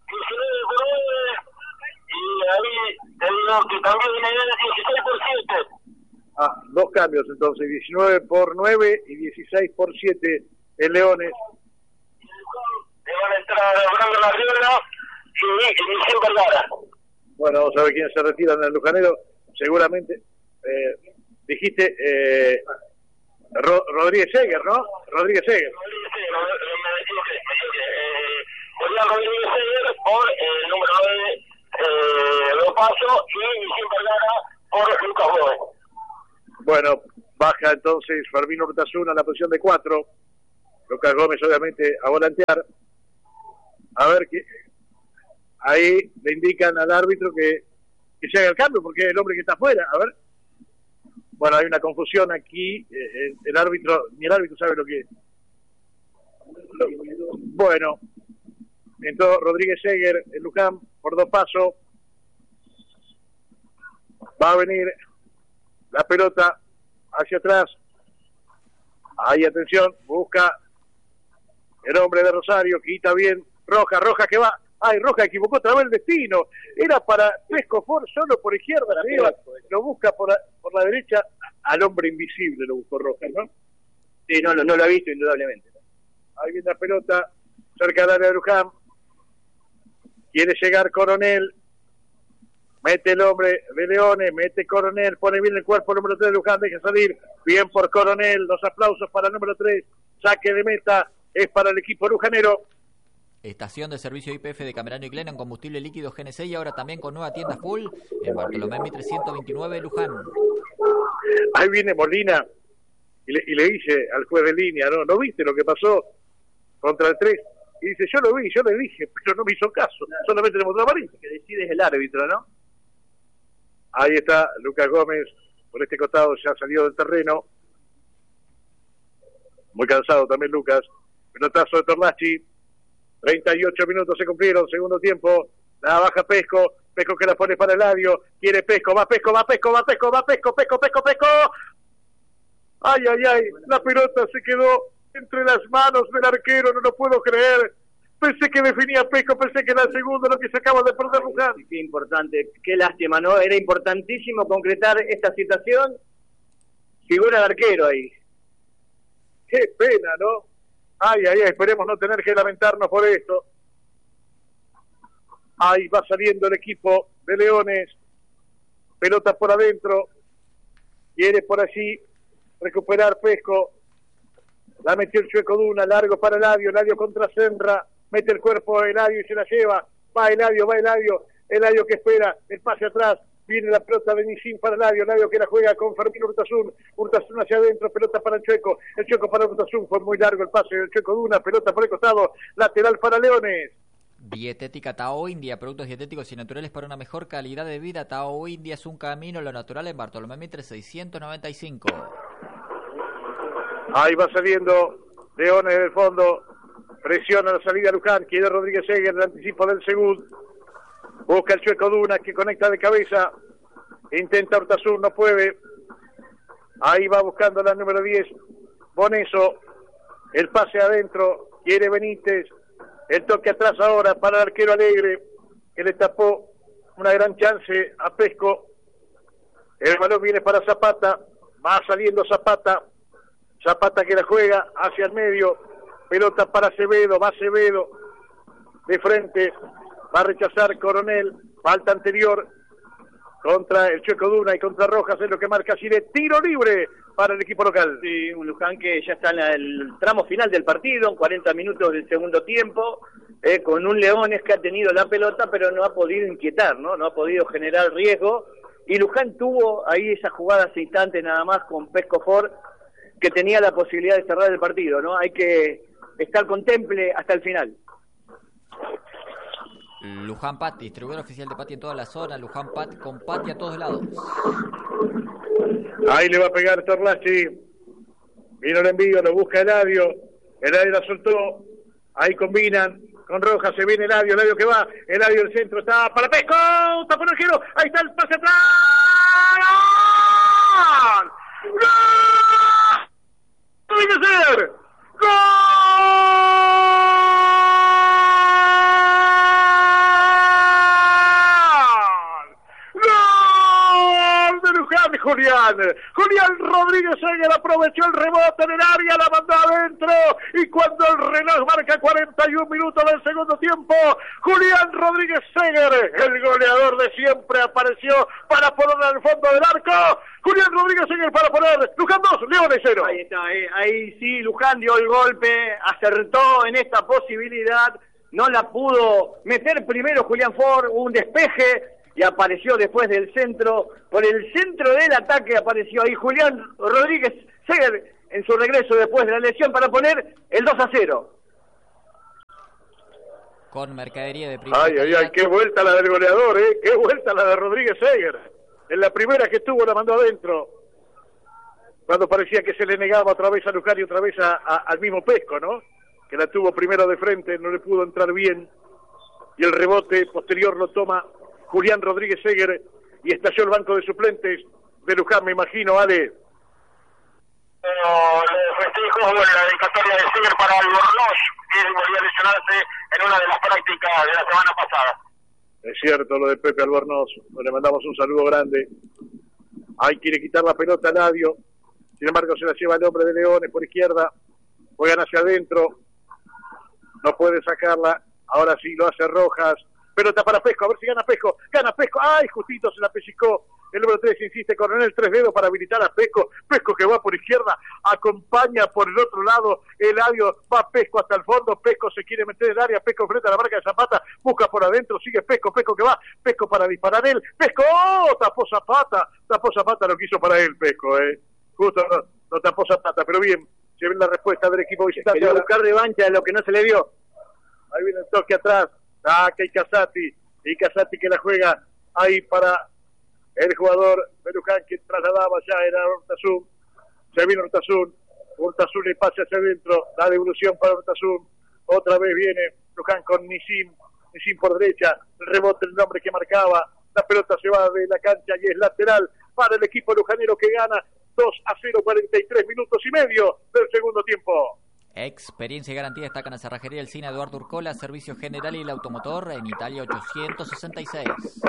Y ahí te digo que también viene el dieciséis por siete. Ah, dos cambios entonces, diecinueve por nueve y dieciséis por siete en Leones. Le van a entrar Brandon Arriola y Michel Vergara. Bueno, vamos a ver quiénes se retiran del Lujanero. Seguramente, eh, dijiste eh, Ro Rodríguez Seger, ¿no? Rodríguez Seger. Rodríguez Seger, me equivoqué, me equivoqué. Eh, Julián Rodríguez Seger por el número nueve, eh, Dos Pasos, y Michel Vergara por Lucas Gómez. Bueno, baja entonces Fermín Urtasun a la posición de cuatro. Lucas Gómez obviamente a volantear. A ver qué. Ahí le indican al árbitro que, que se haga el cambio porque es el hombre que está afuera. A ver. Bueno, hay una confusión aquí. Eh, el árbitro, ni el árbitro sabe lo que es. Bueno, entró Rodríguez Seger, el Luján, por Dos Pasos. Va a venir la pelota hacia atrás. Ahí, atención, busca el hombre de Rosario, quita bien. Roja, Roja que va. Ay, Roja equivocó otra vez el destino. Era para Pesco Ford solo por izquierda. Se iba, lo busca por, por la derecha. Al hombre invisible lo buscó Roja, ¿no? Sí, no, no, no lo ha visto indudablemente. Ahí viene la pelota cerca del área de Luján. Quiere llegar Coronel. Mete el hombre de Leones, mete Coronel, pone bien el cuerpo el número tres de Luján, deja salir. Bien por Coronel, los aplausos para el número tres. Saque de meta, es para el equipo lujanero. Estación de servicio I P F de Camerano y Gleno en combustible líquido G N C y ahora también con nueva tienda full en Bartolomé Mitre ciento veintinueve Luján. Ahí viene Molina, y le, y le dice al juez de línea, ¿no? ¿No viste lo que pasó contra el tres? Y dice, yo lo vi, yo le dije, pero no me hizo caso, claro. Solamente le mostró amarillo. Que decide es el árbitro, ¿no? Ahí está Lucas Gómez, por este costado ya salió del terreno. Muy cansado también Lucas. Pelotazo de Torlachi. treinta y ocho minutos se cumplieron, segundo tiempo. La baja Pesco. Pesco que la pone para Eladio. Quiere Pesco, va Pesco, va Pesco, va Pesco, va Pesco, Pesco, Pesco, Pesco. Ay, ay, ay. La pelota se quedó entre las manos del arquero, no lo puedo creer. Pensé que definía Pesco, pensé que era el segundo, lo que se acaba de perder Luján. Qué importante, qué lástima, ¿no? Era importantísimo concretar esta situación. Figura el arquero ahí. Qué pena, ¿no? Ay, ay, ay, esperemos no tener que lamentarnos por esto. Ahí va saliendo el equipo de Leones. Pelota por adentro. Quiere por allí recuperar Pesco. La metió el Chueco Duna, largo para Eladio, Eladio contra Senra. Mete el cuerpo de Eladio y se la lleva. Va Eladio, va Eladio. Eladio que espera, el pase atrás. Viene la pelota de Nisin para Eladio, Eladio que la juega con Fermín Urtasun, Urtasun hacia adentro, pelota para el Chueco, el Chueco para Urtasun, fue muy largo el pase del Chueco Duna, pelota por el costado, lateral para Leones. Dietética Tao India, productos dietéticos y naturales para una mejor calidad de vida. Tao India es un camino a lo natural en Bartolomé Mitre seiscientos noventa y cinco. Ahí va saliendo Leones del fondo, presiona la salida Luján, quiere Rodríguez Seger, el anticipo del segundo. Busca el Chueco Duna que conecta de cabeza. Intenta Urtasun, no puede. Ahí va buscando la número diez. Boneso. El pase adentro. Quiere Benítez. El toque atrás ahora para el arquero Alegre, que le tapó una gran chance a Pesco. El balón viene para Zapata. Va saliendo Zapata. Zapata que la juega hacia el medio. Pelota para Acevedo. Va Acevedo de frente. Va a rechazar Coronel, falta anterior contra el Chueco Duna y contra Rojas, es lo que marca Chile, tiro libre para el equipo local. Sí, un Luján que ya está en el tramo final del partido, en cuarenta minutos del segundo tiempo, eh, con un Leones que ha tenido la pelota, pero no ha podido inquietar, ¿no? No ha podido generar riesgo, y Luján tuvo ahí esa jugada hace instantes nada más con Pesco Ford, que tenía la posibilidad de cerrar el partido, ¿no? Hay que estar con temple hasta el final. Luján Pat, distribuidor oficial de Pati en toda la zona. Luján Pat con Pati a todos lados. Ahí le va a pegar Torlachi. Vino el envío, lo busca Eladio. Eladio la soltó. Ahí combinan con Rojas. Se viene Eladio. Eladio que va. Eladio del centro. Está para Pesco. Está por el giro. Ahí está el pase atrás. ¡Gol! ¡Gol! ¡Tiene que ser! ¡Gol! Julián, Julián Rodríguez Seger aprovechó el rebote en el área, la mandó adentro, y cuando el reloj marca cuarenta y un minutos del segundo tiempo, Julián Rodríguez Seger, el goleador de siempre, apareció para ponerla al fondo del arco. Julián Rodríguez Seger para poner Luján dos, Leones cero. Ahí está, ahí, ahí sí, Luján dio el golpe, acertó en esta posibilidad, no la pudo meter primero Julián Ford, un despeje, y apareció después del centro, por el centro del ataque apareció ahí Julián Rodríguez Seger en su regreso después de la lesión para poner el dos a cero. Con mercadería de primera. Ay, ay, ay, qué vuelta la del goleador, eh, qué vuelta la de Rodríguez Seger. En la primera que tuvo la mandó adentro, cuando parecía que se le negaba otra vez a Luján y otra vez a, a, al mismo Pesco, ¿no? Que la tuvo primero de frente, no le pudo entrar bien, y el rebote posterior lo toma Julián Rodríguez Seger, y estalló el banco de suplentes de Luján, me imagino, Ale. Bueno, le festejo bueno, la dedicatoria de Seger para Albornoz, que volvió a lesionarse en una de las prácticas de la semana pasada. Es cierto lo de Pepe Albornoz, le mandamos un saludo grande. Ahí quiere quitar la pelota a Eladio, sin embargo se la lleva el hombre de Leones por izquierda, juegan hacia adentro, no puede sacarla, ahora sí lo hace Rojas. Pelota para Pesco, a ver si gana Pesco, gana Pesco, ay, justito se la pellizcó, el número tres insiste con el tres dedos para habilitar a Pesco, Pesco que va por izquierda, acompaña por el otro lado, Eladio, va Pesco hasta el fondo, Pesco se quiere meter en el área, Pesco frente a la marca de Zapata, busca por adentro, sigue Pesco, Pesco que va, Pesco para disparar él, Pesco, ¡oh! Tapó Zapata, tapó Zapata, lo quiso para él Pesco, eh, justo, lo tapó Zapata, pero bien, se ve la respuesta del equipo visitante. Quería buscar revancha de lo que no se le dio. Ahí viene el toque atrás, ah, que hay Casati, y Casati que la juega ahí para el jugador de Luján que trasladaba ya, era Urtasun, se vino Urtasun, Urtasun le pasa hacia adentro, la devolución para Urtasun, otra vez viene Luján con Nisim, Nisim por derecha, el rebote el nombre que marcaba, la pelota se va de la cancha y es lateral para el equipo lujanero que gana dos a cero, cuarenta y tres minutos y medio del segundo tiempo. Experiencia y garantía destacan a Cerrajería El Cine Eduardo Urcola, Servicio General y el Automotor en Italia ochocientos sesenta y seis.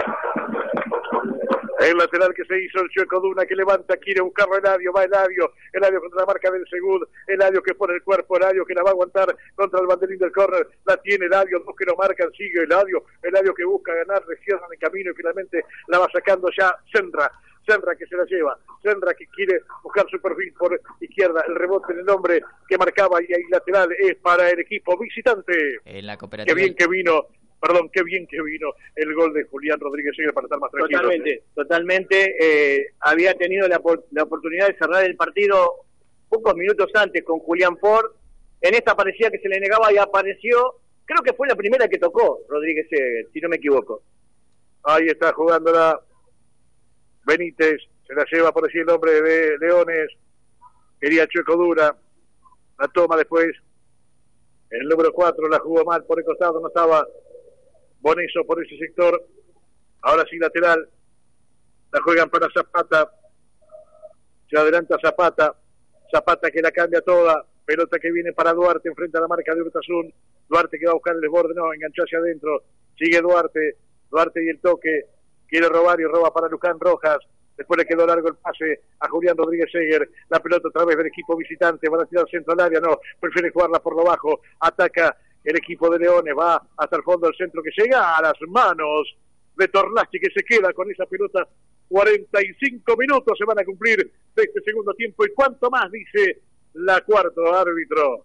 El lateral que se hizo el Chueco Duna que levanta, quiere buscarlo Eladio, va Eladio, Eladio contra la marca del Segud, Eladio que pone el cuerpo, Eladio que la va a aguantar contra el banderín del córner, la tiene Eladio, dos que lo marcan, sigue Eladio, Eladio que busca ganar, le cierran el camino y finalmente la va sacando ya Senra. Senra que se la lleva, Senra que quiere buscar su perfil por izquierda, el rebote en el hombre que marcaba y ahí lateral es para el equipo visitante. En la cooperativa. Qué bien que vino, perdón, qué bien que vino el gol de Julián Rodríguez para estar más tranquilo. Totalmente, totalmente, eh, había tenido la, la oportunidad de cerrar el partido pocos minutos antes con Julián Ford, en esta parecía que se le negaba y apareció, creo que fue la primera que tocó Rodríguez, eh, si no me equivoco. Ahí está jugándola Benítez, se la lleva por allí el hombre de Leones, quería Chueco Dura, la toma después, el número cuatro la jugó mal por el costado, no estaba Boneso por ese sector, ahora sí lateral, la juegan para Zapata, se adelanta Zapata, Zapata que la cambia toda, pelota que viene para Duarte, enfrente a la marca de Urtasun, Duarte que va a buscar el desborde, no, enganchó hacia adentro, sigue Duarte, Duarte y el toque, quiere robar y roba para Luján Rojas, después le quedó largo el pase a Julián Rodríguez Seger, la pelota otra vez del equipo visitante, van a tirar centro al área, no, prefiere jugarla por lo bajo, ataca el equipo de Leones, va hasta el fondo del centro que llega a las manos de Torlaschi que se queda con esa pelota, cuarenta y cinco minutos se van a cumplir de este segundo tiempo, y cuánto más dice la cuarto árbitro.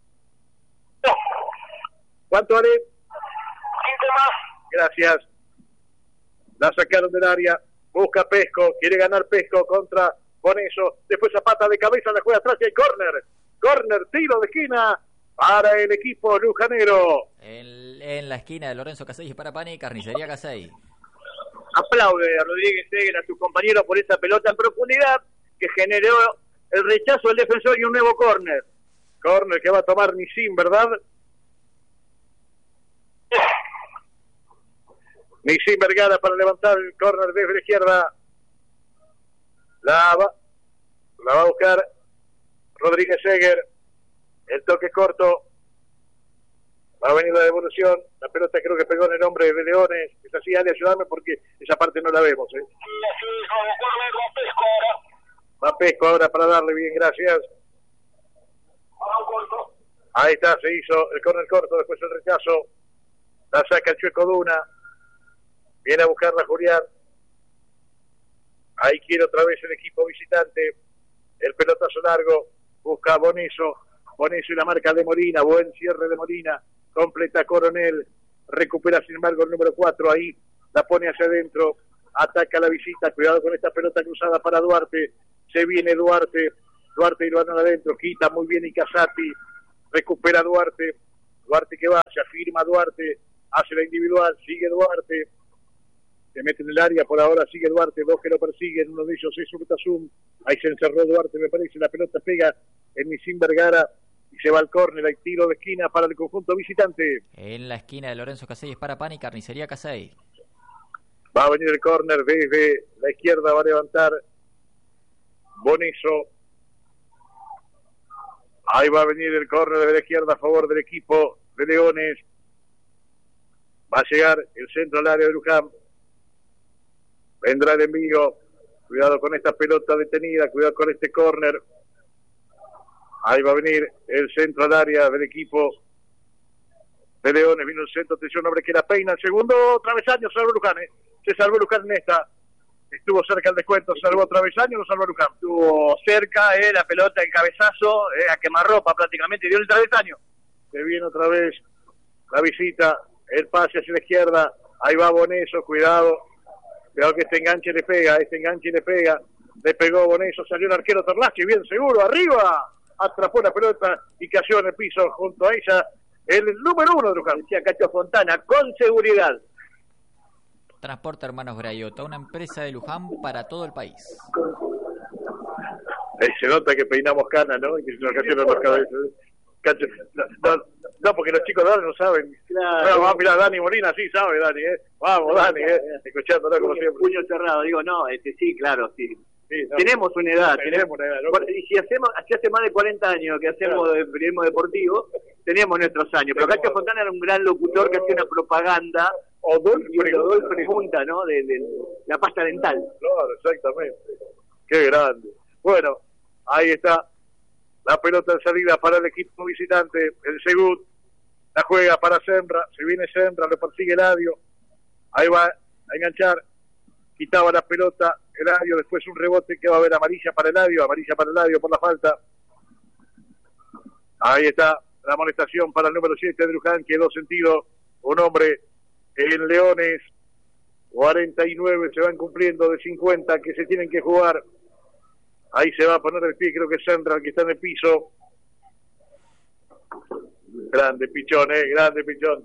¿Cuánto haré? Quince más. Gracias. La sacaron del área, busca Pesco, quiere ganar Pesco contra Boneso, después Zapata de cabeza, la juega atrás y hay córner, córner, tiro de esquina para el equipo lujanero. En, en la esquina de Lorenzo Casey para Pani, Carnicería Casey. Aplaude a Rodríguez Seger, a su compañero por esa pelota en profundidad que generó el rechazo del defensor y un nuevo córner. Córner que va a tomar Nisim, ¿verdad? Nisim Vergara para levantar el córner desde la izquierda. La va, la va a buscar Rodríguez Seger. El toque corto. Va a venir la devolución. La pelota creo que pegó en el hombre de Leones. Es así, Ale, ayudarme porque esa parte no la vemos. ¿eh? Va Pesco ahora para darle bien, gracias. Ahí está, se hizo el córner corto, después el rechazo. La saca el Chueco Duna. Viene a buscarla Julián. Ahí quiere otra vez el equipo visitante. El pelotazo largo. Busca a Boneso. Boneso y la marca de Molina. Buen cierre de Molina. Completa Coronel. Recupera sin embargo el número cuatro. Ahí la pone hacia adentro. Ataca la visita. Cuidado con esta pelota cruzada para Duarte. Se viene Duarte. Duarte y lo van adentro. Quita muy bien Icazati. Recupera Duarte. Duarte que va. Se afirma Duarte. Hace la individual. Sigue Duarte. Se mete en el área, por ahora sigue Duarte, dos que lo persiguen, uno de ellos es Urtasun, ahí se encerró Duarte, me parece, la pelota pega en Nisim Vergara y se va al córner, hay tiro de esquina para el conjunto visitante. En la esquina de Lorenzo Casey es para Pani, Carnicería Casey. Va a venir el córner desde la izquierda, va a levantar Boneso. Ahí va a venir el córner desde la izquierda a favor del equipo de Leones. Va a llegar el centro al área de Luján. Vendrá el envío, cuidado con esta pelota detenida, cuidado con este córner. Ahí va a venir el centro al área del equipo de Leones. Vino el centro, atención, hombre que la peina. El segundo travesaño, salvó Luján, ¿eh? Se salvó Luján en esta. Estuvo cerca el descuento, salvó travesaño, no salvó Luján. Estuvo cerca, eh, la pelota, el cabezazo, eh, a quemarropa prácticamente, dio el travesaño. Se viene otra vez la visita, el pase hacia la izquierda. Ahí va Boneso, cuidado. Cuidado que este enganche le pega, este enganche le pega. le pegó Boneso, salió el arquero Terlaschi, bien seguro, arriba, atrapó la pelota y cayó en el piso junto a ella, el número uno de Luján. Decía Cacho Fontana, con seguridad. Transporte Hermanos Grayota, una empresa de Luján para todo el país. Eh, se nota que peinamos canas, ¿no? Y que se nos cayeron las cabezas. Cacho, no, no, no, porque los chicos de ahora no saben. Claro. No, vamos, mirá, Dani Molina sí sabe, Dani, ¿eh? Vamos, Dani, ¿eh? Escuchándolo como siempre. Puño cerrado, digo, no, este sí, claro, sí. Sí, no. Tenemos una edad, Tenemos tenemos una edad, ¿no? Bueno, y si hacemos, si hace más de cuarenta años que hacemos Claro. de periodismo deportivo, tenemos nuestros años. Pero Tenemos. Cacho Fontana era un gran locutor que hacía una propaganda, Odolfo y Rodolfo Pregunta. Pregunta, ¿no? De, de la pasta dental. Claro, exactamente. Qué grande. Bueno, ahí está la pelota en salida para el equipo visitante. El Segut la juega para Senra. Se viene Senra, lo persigue Eladio. Ahí va a enganchar. Quitaba la pelota Eladio. Después un rebote que va a haber amarilla para Eladio. Amarilla para Eladio por la falta. Ahí está la amonestación para el número siete de Luján. Quedó sentido un hombre en Leones. cuarenta y nueve se van cumpliendo de cincuenta que se tienen que jugar. Ahí se va a poner el pie, creo que es Sandra, que está en el piso. Grande Pichón, eh, grande Pichón.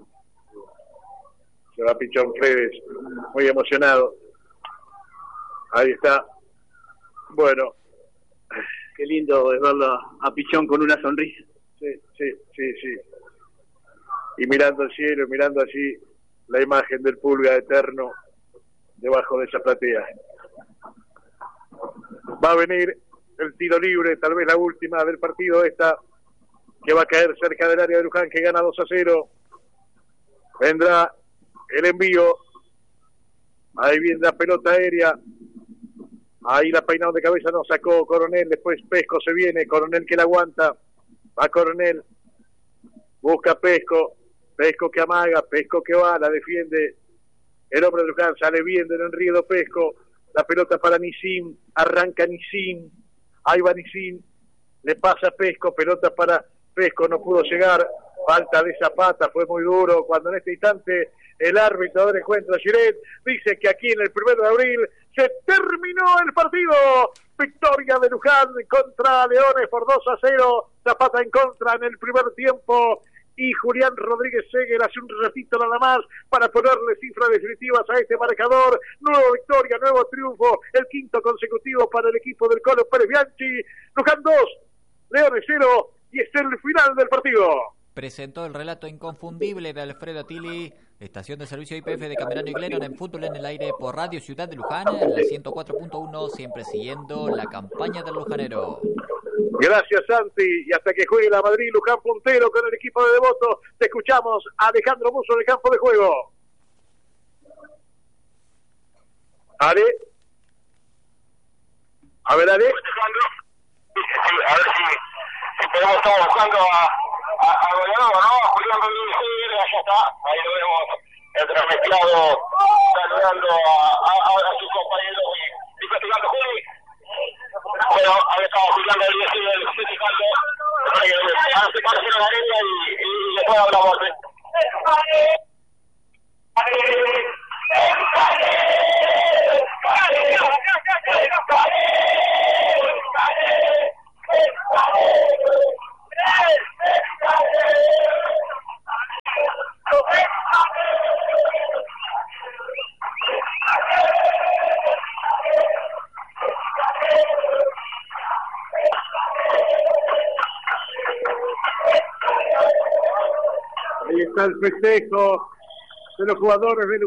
Se va Pichón Fredes, muy emocionado. Ahí está. Bueno. Qué lindo es verlo a Pichón con una sonrisa. Sí, sí, sí, sí. Y mirando al cielo, mirando así la imagen del Pulga eterno debajo de esa platea. Va a venir el tiro libre, tal vez la última del partido esta, que va a caer cerca del área de Luján, que gana dos a cero. Vendrá el envío. Ahí viene la pelota aérea. Ahí la peinada de cabeza no sacó Coronel, después Pesco se viene, Coronel que la aguanta. Va Coronel, busca Pesco, Pesco que amaga, Pesco que va, la defiende. El hombre de Luján sale bien del enriedo Pesco. La pelota para Nisim, arranca Nisim, ahí va Nisim, le pasa Pesco, pelota para Pesco, no pudo llegar, falta de Zapata, fue muy duro, cuando en este instante el árbitro del encuentro, Giret, dice que aquí en el primero de abril se terminó el partido, victoria de Luján contra Leones por dos a cero, Zapata en contra en el primer tiempo, y Julián Rodríguez Seguer hace un ratito nada más para ponerle cifras definitivas a este marcador. Nueva victoria, nuevo triunfo, el quinto consecutivo para el equipo del Colo Pérez Bianchi. Luján dos, Leones cero, y es el final del partido. Presentó el relato inconfundible de Alfredo Tilly, estación de servicio I P F de Camerano y Glennon en fútbol en el aire por Radio Ciudad de Luján, en la ciento cuatro punto uno, siempre siguiendo la campaña del lujanero. Gracias, Santi, y hasta que juegue la Madrid, Luján puntero con el equipo de Devoto. Te escuchamos, Alejandro Musso en el campo de juego. Ale. A ver, Ale. Alejandro. Sí, a ver si, si podemos estar buscando a, a, a goleador, ¿no? A Julián Rodríguez Seguer, allá está, ahí lo vemos, entremezclado, saludando a, a, a sus compañeros y, y festejando. Juli. Bueno, ahí está Julián Rodríguez Seguer festejando, ahora se parece a la arena y, y, y después hablamos. Ahí está el festejo de los jugadores de